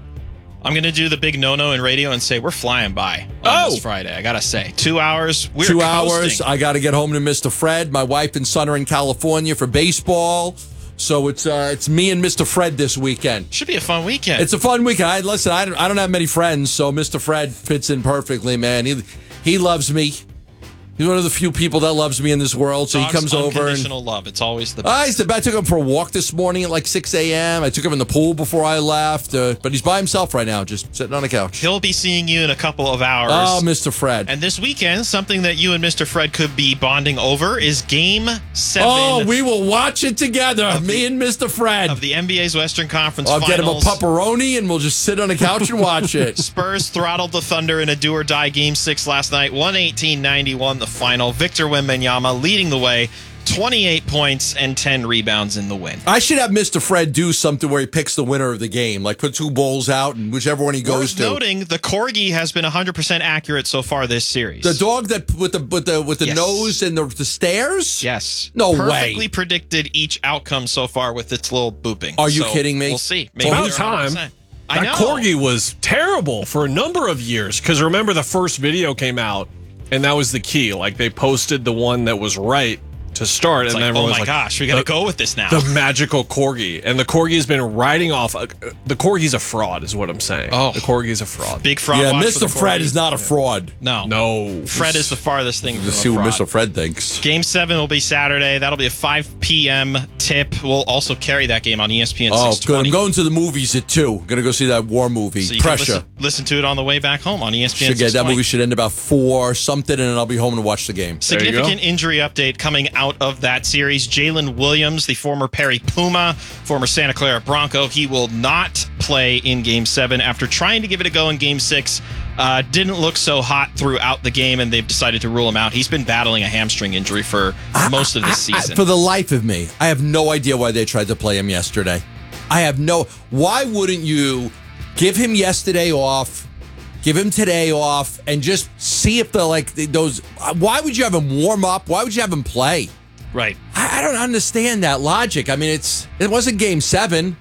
I'm going to do the big no-no in radio and say we're flying by on oh. this Friday. I got to say, two hours. We're Two coasting. hours. I got to get home to Mister Fred. My wife and son are in California for baseball. So it's uh, it's me and Mister Fred this weekend. Should be a fun weekend. It's a fun weekend. I, listen, I don't, I don't have many friends, so Mister Fred fits in perfectly, man. He he loves me. He's one of the few people that loves me in this world. So Dog's he comes over. Unconditional love. It's always the best. I, used to, I took him for a walk this morning at like six a.m. I took him in the pool before I left. Uh, but he's by himself right now, just sitting on a couch. He'll be seeing you in a couple of hours. Oh, Mister Fred. And this weekend, something that you and Mister Fred could be bonding over is Game seven. Oh, we will watch it together, me the, and Mister Fred. Of the N B A's Western Conference I'll Finals. I'll get him a pepperoni, and we'll just sit on the couch and watch it. Spurs throttled the Thunder in a do-or-die Game six last night. one eighteen ninety-one the final. Victor Wembanyama leading the way, twenty-eight points and ten rebounds in the win. I should have Mister Fred do something where he picks the winner of the game, like put two bowls out and whichever one he goes Worth to. Noting the Corgi has been one hundred percent accurate so far this series. The dog that with the with the with the yes. nose and the, the stairs. Yes, no Perfectly way. Perfectly predicted each outcome so far with its little booping. Are you so kidding me? We'll see. Maybe About time. I that know. Corgi was terrible for a number of years because remember the first video came out. And that was the key. Like, they posted the one that was right to start. It's and like, everyone oh my was like, gosh, we got to go with this now. The magical Corgi. And the Corgi has been riding off. Uh, the Corgi's a fraud, is what I'm saying. Oh. The Corgi's a fraud. Big fraud. Yeah, watch Mister for the Fred Corgi. is not a fraud. No. No. Fred is the farthest thing from Let's a see what fraud. Mister Fred thinks. Game seven will be Saturday. That'll be a five p.m. tip. We'll also carry that game on E S P N Oh, six good. twenty. I'm going to the movies at two. Going to go see that war movie. So you Pressure. can listen, listen to it on the way back home on E S P N Should get, that six twenty. movie should end about four something, and then I'll be home to watch the game. Significant injury update coming out of that series. Jalen Williams, the former Perry Puma, former Santa Clara Bronco, he will not play in Game seven after trying to give it a go in Game six. Uh, didn't look so hot throughout the game, and they've decided to rule him out. He's been battling a hamstring injury for most of this I, season. I, for the life of me, I have no idea why they tried to play him yesterday. I have no... Why wouldn't you give him yesterday off, give him today off, and just see if the, like, those... Why would you have him warm up? Why would you have him play? Right. I, I don't understand that logic. I mean, it's it wasn't Game seven. It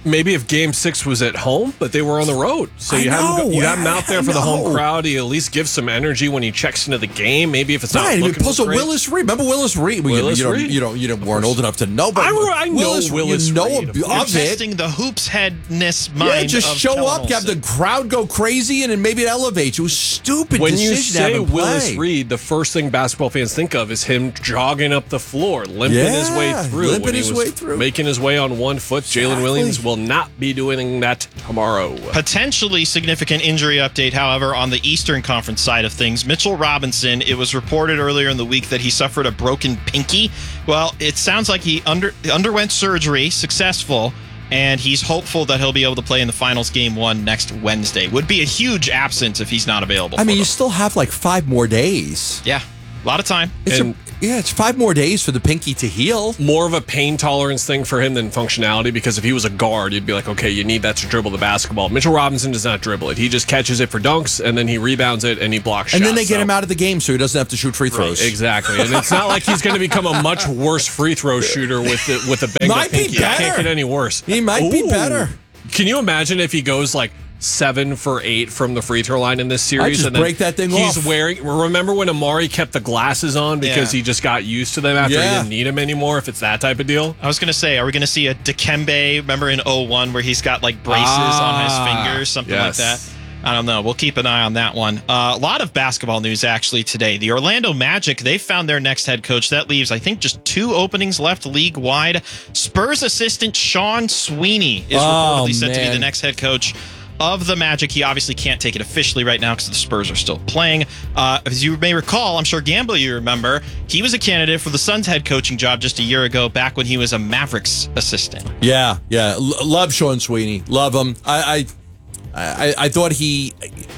maybe if Game Six was at home, but they were on the road, so you I have him, know, you have him out there for the home know. crowd. He at least gives some energy when he checks into the game. Maybe if it's not Right, looking plus a great. Willis Reed. Remember Willis Reed? Well, Willis you, you, Reed. Know, you know, you know, weren't old enough to know, but I, I know Willis, Willis you know Reed, of, of of You're it. testing the hoops headness mind. Yeah, just of show Kellen up, have the Olsen. crowd go crazy, and then maybe it elevates you. It was a stupid When decision you to say have him Willis play. Reed, the first thing basketball fans think of is him jogging up the floor, limping Yeah, his way through. limping when he his was way through. Making his way on one foot. Jalen Williams will not be doing that tomorrow. Potentially significant injury update, however, on the Eastern Conference side of things. Mitchell Robinson, it was reported earlier in the week that he suffered a broken pinky. Well, it sounds like he under, underwent surgery, successful, and he's hopeful that he'll be able to play in the finals game one next Wednesday. Would be a huge absence if he's not available. I for mean, them. you still have like five more days. Yeah, a lot of time. It's And- a, yeah, it's five more days for the pinky to heal. More of a pain tolerance thing for him than functionality, because if he was a guard, you'd be like, okay, you need that to dribble the basketball. Mitchell Robinson does not dribble it. He just catches it for dunks, and then he rebounds it, and he blocks And shots. then they get So- him out of the game so he doesn't have to shoot free throws. Right, exactly. And it's not like he's going to become a much worse free throw shooter with the, with a banged up Might be pinky. It can't better. get any worse. He might be Ooh. better. Can you imagine if he goes like seven for eight from the free throw line in this series? just and then break that thing he's off. wearing. Remember when Amari kept the glasses on because Yeah. he just got used to them after he Yeah. didn't need them anymore? If it's that type of deal. I was going to say, are we going to see a Dikembe, remember in oh one, where he's got like braces on his Ah, fingers, something yes. like that? I don't know. We'll keep an eye on that one. Uh, a lot of basketball news actually today. The Orlando Magic, they found their next head coach. That leaves, I think, just two openings left league wide. Spurs assistant Sean Sweeney is Oh, reportedly set to be man. the next head coach of the Magic. He obviously can't take it officially right now because the Spurs are still playing. Uh, as you may recall, I'm sure Gamble, you remember, he was a candidate for the Suns head coaching job just a year ago, back when he was a Mavericks assistant. Yeah, yeah. L- love Sean Sweeney. Love him. I, I, I, I thought he,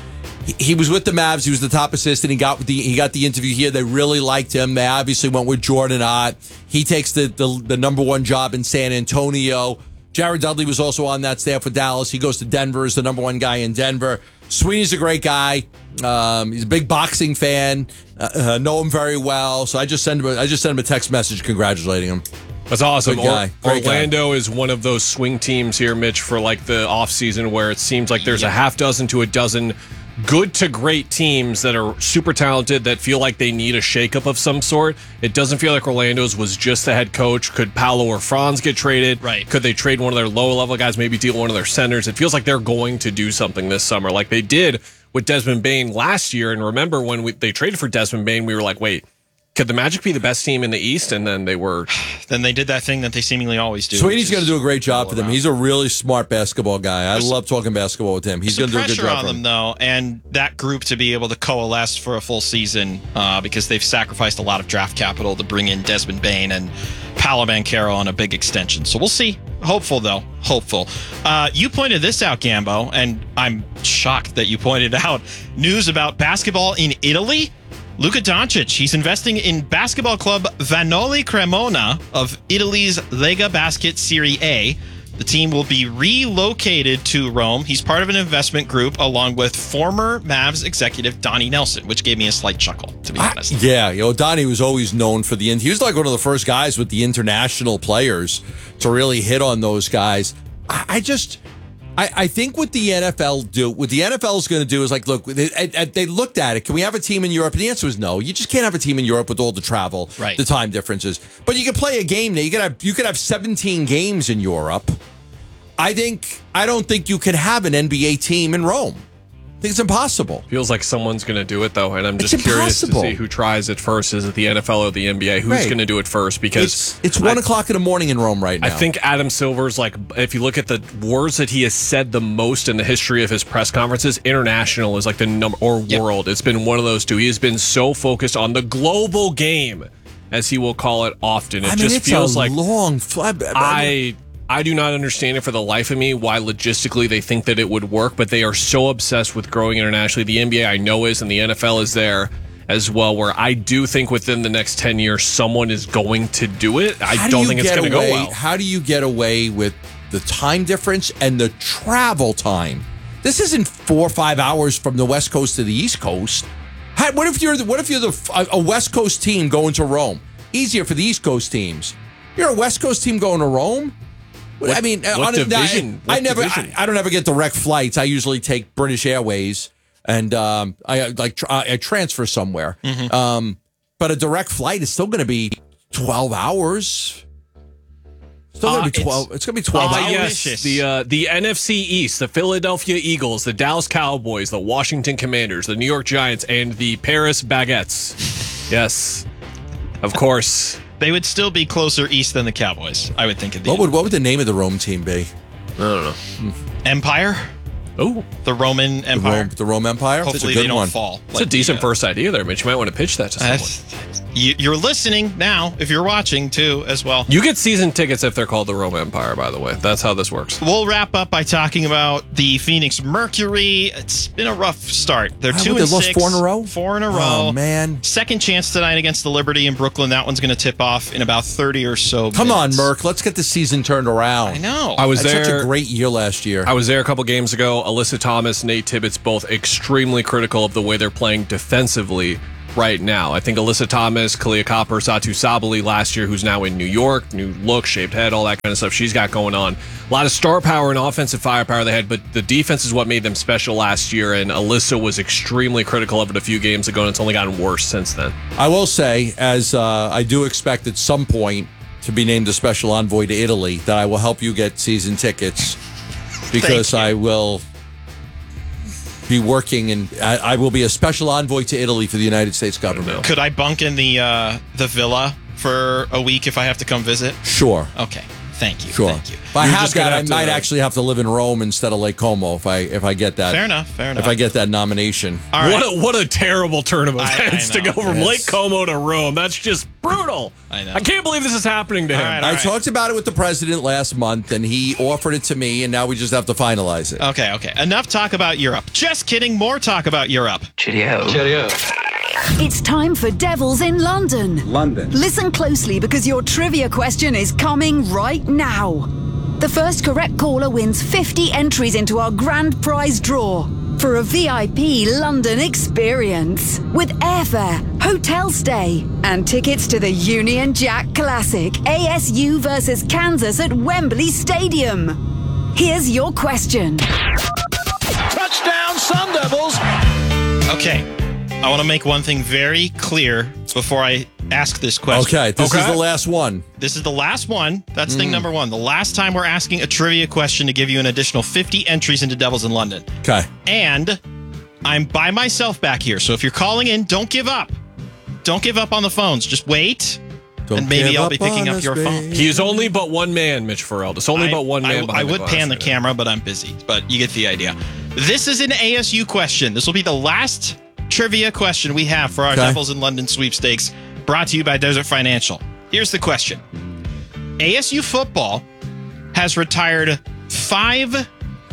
he was with the Mavs. He was the top assistant. He got the he got the interview here. They really liked him. They obviously went with Jordan Ott. He takes the, the the number one job in San Antonio. Jared Dudley was also on that staff with Dallas. He goes to Denver as the number one guy in Denver. Sweeney's a great guy. Um, he's a big boxing fan. Uh, uh, know him very well. So I just send him a, I just sent him a text message congratulating him. That's awesome. Good guy. Or- Great guy. Orlando is one of those swing teams here, Mitch, for like the offseason where it seems like there's a half dozen to a dozen good to great teams that are super talented that feel like they need a shakeup of some sort. It doesn't feel like Orlando's was just the head coach. Could Paolo or Franz get traded? Right. Could they trade one of their lower level guys, maybe deal one of their centers? It feels like they're going to do something this summer like they did with Desmond Bane last year. And remember when we, they traded for Desmond Bane, we were like, wait, could the Magic be the best team in the East? And then they were. Then they did that thing that they seemingly always do. Sweeney's which going to is do a great job roll for them. around. He's a really smart basketball guy. I There's love talking basketball with him. He's going Some to do a good pressure job on for them, him. though, and that group to be able to coalesce for a full season uh, because they've sacrificed a lot of draft capital to bring in Desmond Bane and Paolo Banchero on a big extension. So we'll see. Hopeful, though. Hopeful. Uh, you pointed this out, Gambo, and I'm shocked that you pointed out news about basketball in Italy. Luka Doncic, he's investing in basketball club Vanoli Cremona of Italy's Lega Basket Serie A. The team will be relocated to Rome. He's part of an investment group along with former Mavs executive Donnie Nelson, which gave me a slight chuckle, to be honest. Yeah, you know, Donnie was always known for the. He was like one of the first guys with the international players to really hit on those guys. I, I just, I, I think what the N F L do, what the N F L is going to do is like, look, they, they looked at it. Can we have a team in Europe? And the answer is no. You just can't have a team in Europe with all the travel, Right. the time differences. But you can play a game there. You could have, you could have seventeen games in Europe. I think, I don't think you can have an N B A team in Rome. I think it's impossible. Feels like someone's going to do it, though, and I'm just It's curious to impossible. see who tries it first. Is it the N F L or the N B A? Who's Right. going to do it first? Because It's, it's one I, o'clock in the morning in Rome right now. I think Adam Silver's like, if you look at the words that he has said the most in the history of his press conferences, international is like the number, or Yep. world. It's been one of those two. He has been so focused on the global game, as he will call it often. It I mean, just it's feels a like long fly. I I do not understand it for the life of me why logistically they think that it would work, but they are so obsessed with growing internationally. The N B A I know is, and the N F L is there as well, where I do think within the next ten years someone is going to do it. I How do don't you think it's get going to go away- well. How do you get away with the time difference and the travel time? This isn't four or five hours from the West Coast to the East Coast. How, what if you're the, what if you're the, a, a West Coast team going to Rome? Easier for the East Coast teams. You're a West Coast team going to Rome. What, I mean, what on division? I, I what never, division? I, I don't ever get direct flights. I usually take British Airways, and um, I like tr- I transfer somewhere. Mm-hmm. Um, but a direct flight is still going to be twelve hours. Still going to Uh, be twelve. It's, it's going to be twelve Ah, hours. yes, the uh, the N F C East, the Philadelphia Eagles, the Dallas Cowboys, the Washington Commanders, the New York Giants, and the Paris Baguettes. Yes, of course. They would still be closer east than the Cowboys, I would think. At the What end. would what would the name of the Rome team be? I don't know. Empire? Oh, the Roman The Empire. Rome, the Rome Empire. Hopefully That's a they good don't one. fall. It's a decent first idea there, Mitch. You might want to pitch that to someone. That's- you- You're listening now, if you're watching too, as well. You get season tickets if they're called the Rome Empire, by the way. That's how this works. We'll wrap up by talking about the Phoenix Mercury. It's been a rough start. They're Wow, two what, and they lost six. four in a row? Four in a row. Oh, man. Second chance tonight against the Liberty in Brooklyn. That one's going to tip off in about thirty or so Come minutes. on, Merck. Let's get the season turned around. I know. I was Had there. Such a great year last year. I was there a couple games ago. Alyssa Thomas, Nate Tibbetts, both extremely critical of the way they're playing defensively right now. I think Alyssa Thomas, Kalia Copper, Satu Sabali last year, who's now in New York, new look, shaped head, all that kind of stuff she's got going on. A lot of star power and offensive firepower they had, but the defense is what made them special last year, and Alyssa was extremely critical of it a few games ago, and it's only gotten worse since then. I will say, as uh, I do expect at some point to be named a special envoy to Italy, that I will help you get season tickets because I will be working and I, I will be a special envoy to Italy for the United States government. Could I bunk in the uh, the villa for a week if I have to come visit? Sure. Okay. Thank you. Sure. Thank you. If I You're have just gonna that, I have to- might actually have to live in Rome instead of Lake Como if I if I get that. Fair enough. Fair enough. If I get that nomination. All right. What a, what a terrible turn of I- I events to know. go from Yes. Lake Como to Rome. That's just brutal. I know. I can't believe this is happening to him. All right, I all right. talked about it with the president last month, and he offered it to me, and now we just have to finalize it. Okay, okay. Enough talk about Europe. Just kidding. More talk about Europe. Cheerio. It's time for Devils in London. London. Listen closely because your trivia question is coming right now. The first correct caller wins fifty entries into our grand prize draw for a V I P London experience with airfare, hotel stay, and tickets to the Union Jack Classic A S U versus Kansas at Wembley Stadium. Here's your question. Touchdown, Sun Devils. Okay. I want to make one thing very clear before I ask this question. Okay, this Okay. is the last one. This is the last one. That's thing number one. The last time we're asking a trivia question to give you an additional fifty entries into Devils in London. Okay. And I'm by myself back here. So if you're calling in, don't give up. Don't give up on the phones. Just wait. Don't and maybe give I'll be up picking on up us, your phone. babe. He is only but one man, Mitch Farrell. It's only I- but one man I, behind I the would glass pan the there. camera, but I'm busy. But you get the idea. This is an A S U question. This will be the last trivia question we have for our Okay. Devils in London sweepstakes, brought to you by Desert Financial. Here's the question. A S U football has retired five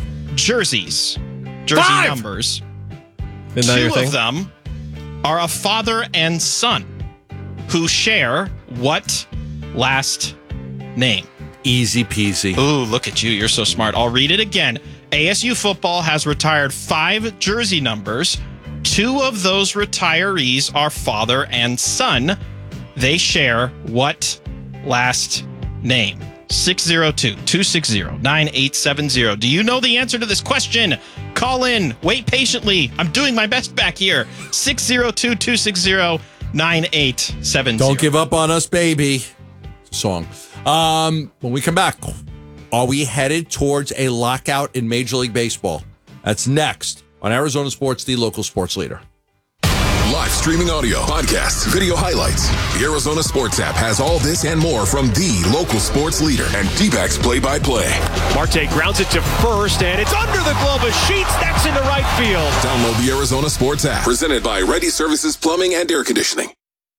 jerseys, jersey Five! numbers. Isn't that your Two thing? of them are a father and son who share what last name? Easy peasy. Ooh, look at you. You're so smart. I'll read it again. A S U football has retired five jersey numbers. Two of those retirees are father and son. They share what last name? six oh two, two six zero, nine eight seven zero. Do you know the answer to this question? Call in. Wait patiently. I'm doing my best back here. six oh two, two six zero, nine eight seven zero. Don't give up on us, baby. Song. Um, when we come back, are we headed towards a lockout in Major League Baseball? That's next on Arizona Sports, the local sports leader. Live streaming audio, podcasts, video highlights. The Arizona Sports app has all this and more from the local sports leader and D-backs play-by-play. Marte grounds it to first, and it's under the glove of Sheets. That's into right field. Download the Arizona Sports app, presented by Ready Services Plumbing and Air Conditioning.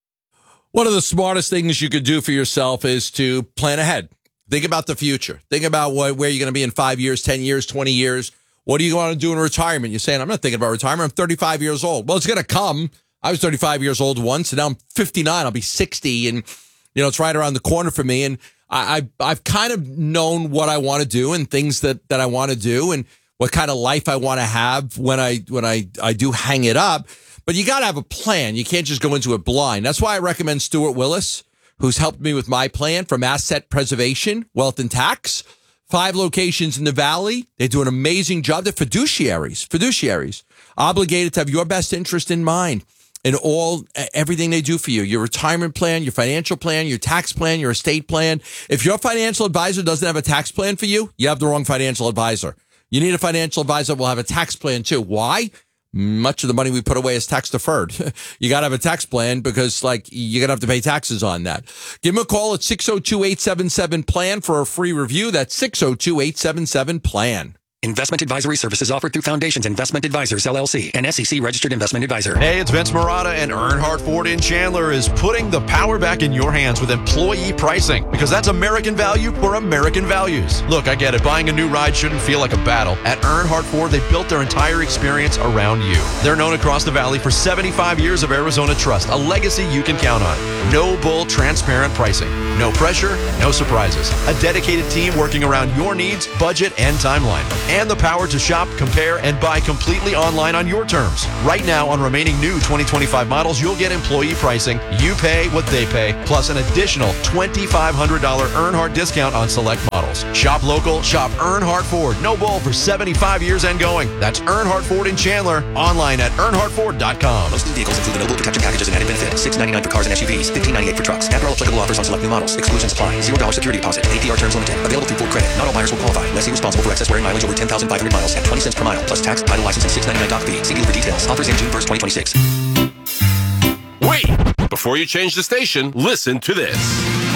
One of the smartest things you could do for yourself is to plan ahead. Think about the future. Think about what, where you're going to be in five years, ten years, twenty years. What do you want to do in retirement? You're saying, I'm not thinking about retirement. I'm thirty-five years old. Well, it's going to come. I was thirty-five years old once, and now I'm fifty-nine. I'll be sixty, and, you know, it's right around the corner for me. And I, I, I've kind of known what I want to do and things that, that I want to do and what kind of life I want to have when I when I, I do hang it up. But you got to have a plan. You can't just go into it blind. That's why I recommend Stuart Willis, who's helped me with my plan from asset preservation, wealth and tax. Five locations in the Valley. They do an amazing job. They're fiduciaries, fiduciaries, obligated to have your best interest in mind in all, everything they do for you. Your retirement plan, your financial plan, your tax plan, your estate plan. If your financial advisor doesn't have a tax plan for you, you have the wrong financial advisor. You need a financial advisor that will have a tax plan too. Why? Much of the money we put away is tax deferred. You got to have a tax plan because, like, you're going to have to pay taxes on that. Give them a call at six oh two, eight seven seven, P L A N for a free review. That's six oh two, eight seven seven, P L A N. Investment advisory services offered through Foundations Investment Advisors, L L C, an S E C registered investment advisor. Hey, it's Vince Marotta, and Earnhardt Ford in Chandler is putting the power back in your hands with employee pricing, because that's American value for American values. Look, I get it. Buying a new ride shouldn't feel like a battle. At Earnhardt Ford, they built their entire experience around you. They're known across the valley for seventy-five years of Arizona trust, a legacy you can count on. No bull, transparent pricing. No pressure, no surprises. A dedicated team working around your needs, budget, and timeline. And the power to shop, compare, and buy completely online on your terms. Right now, on remaining new twenty twenty-five models, you'll get employee pricing. You pay what they pay, plus an additional twenty-five hundred dollars Earnhardt discount on select models. Shop local, shop Earnhardt Ford. No bull for seventy-five years and going. That's Earnhardt Ford in Chandler. Online at earnhardt ford dot com. Most new vehicles include the no-bull protection packages and added benefit. six ninety-nine for cars and S U Vs, fifteen ninety-eight for trucks. After all applicable offers on select new models. Exclusions apply. zero dollars security deposit. A P R terms limited. Available through Ford Credit. Not all buyers will qualify. Lessee responsible for excess wearing mileage over ten thousand five hundred miles at twenty cents per mile, plus tax, title, license, and six ninety-nine doc fee. See dealer for details. Offers in June first, twenty twenty-six. Wait! Before you change the station, listen to this.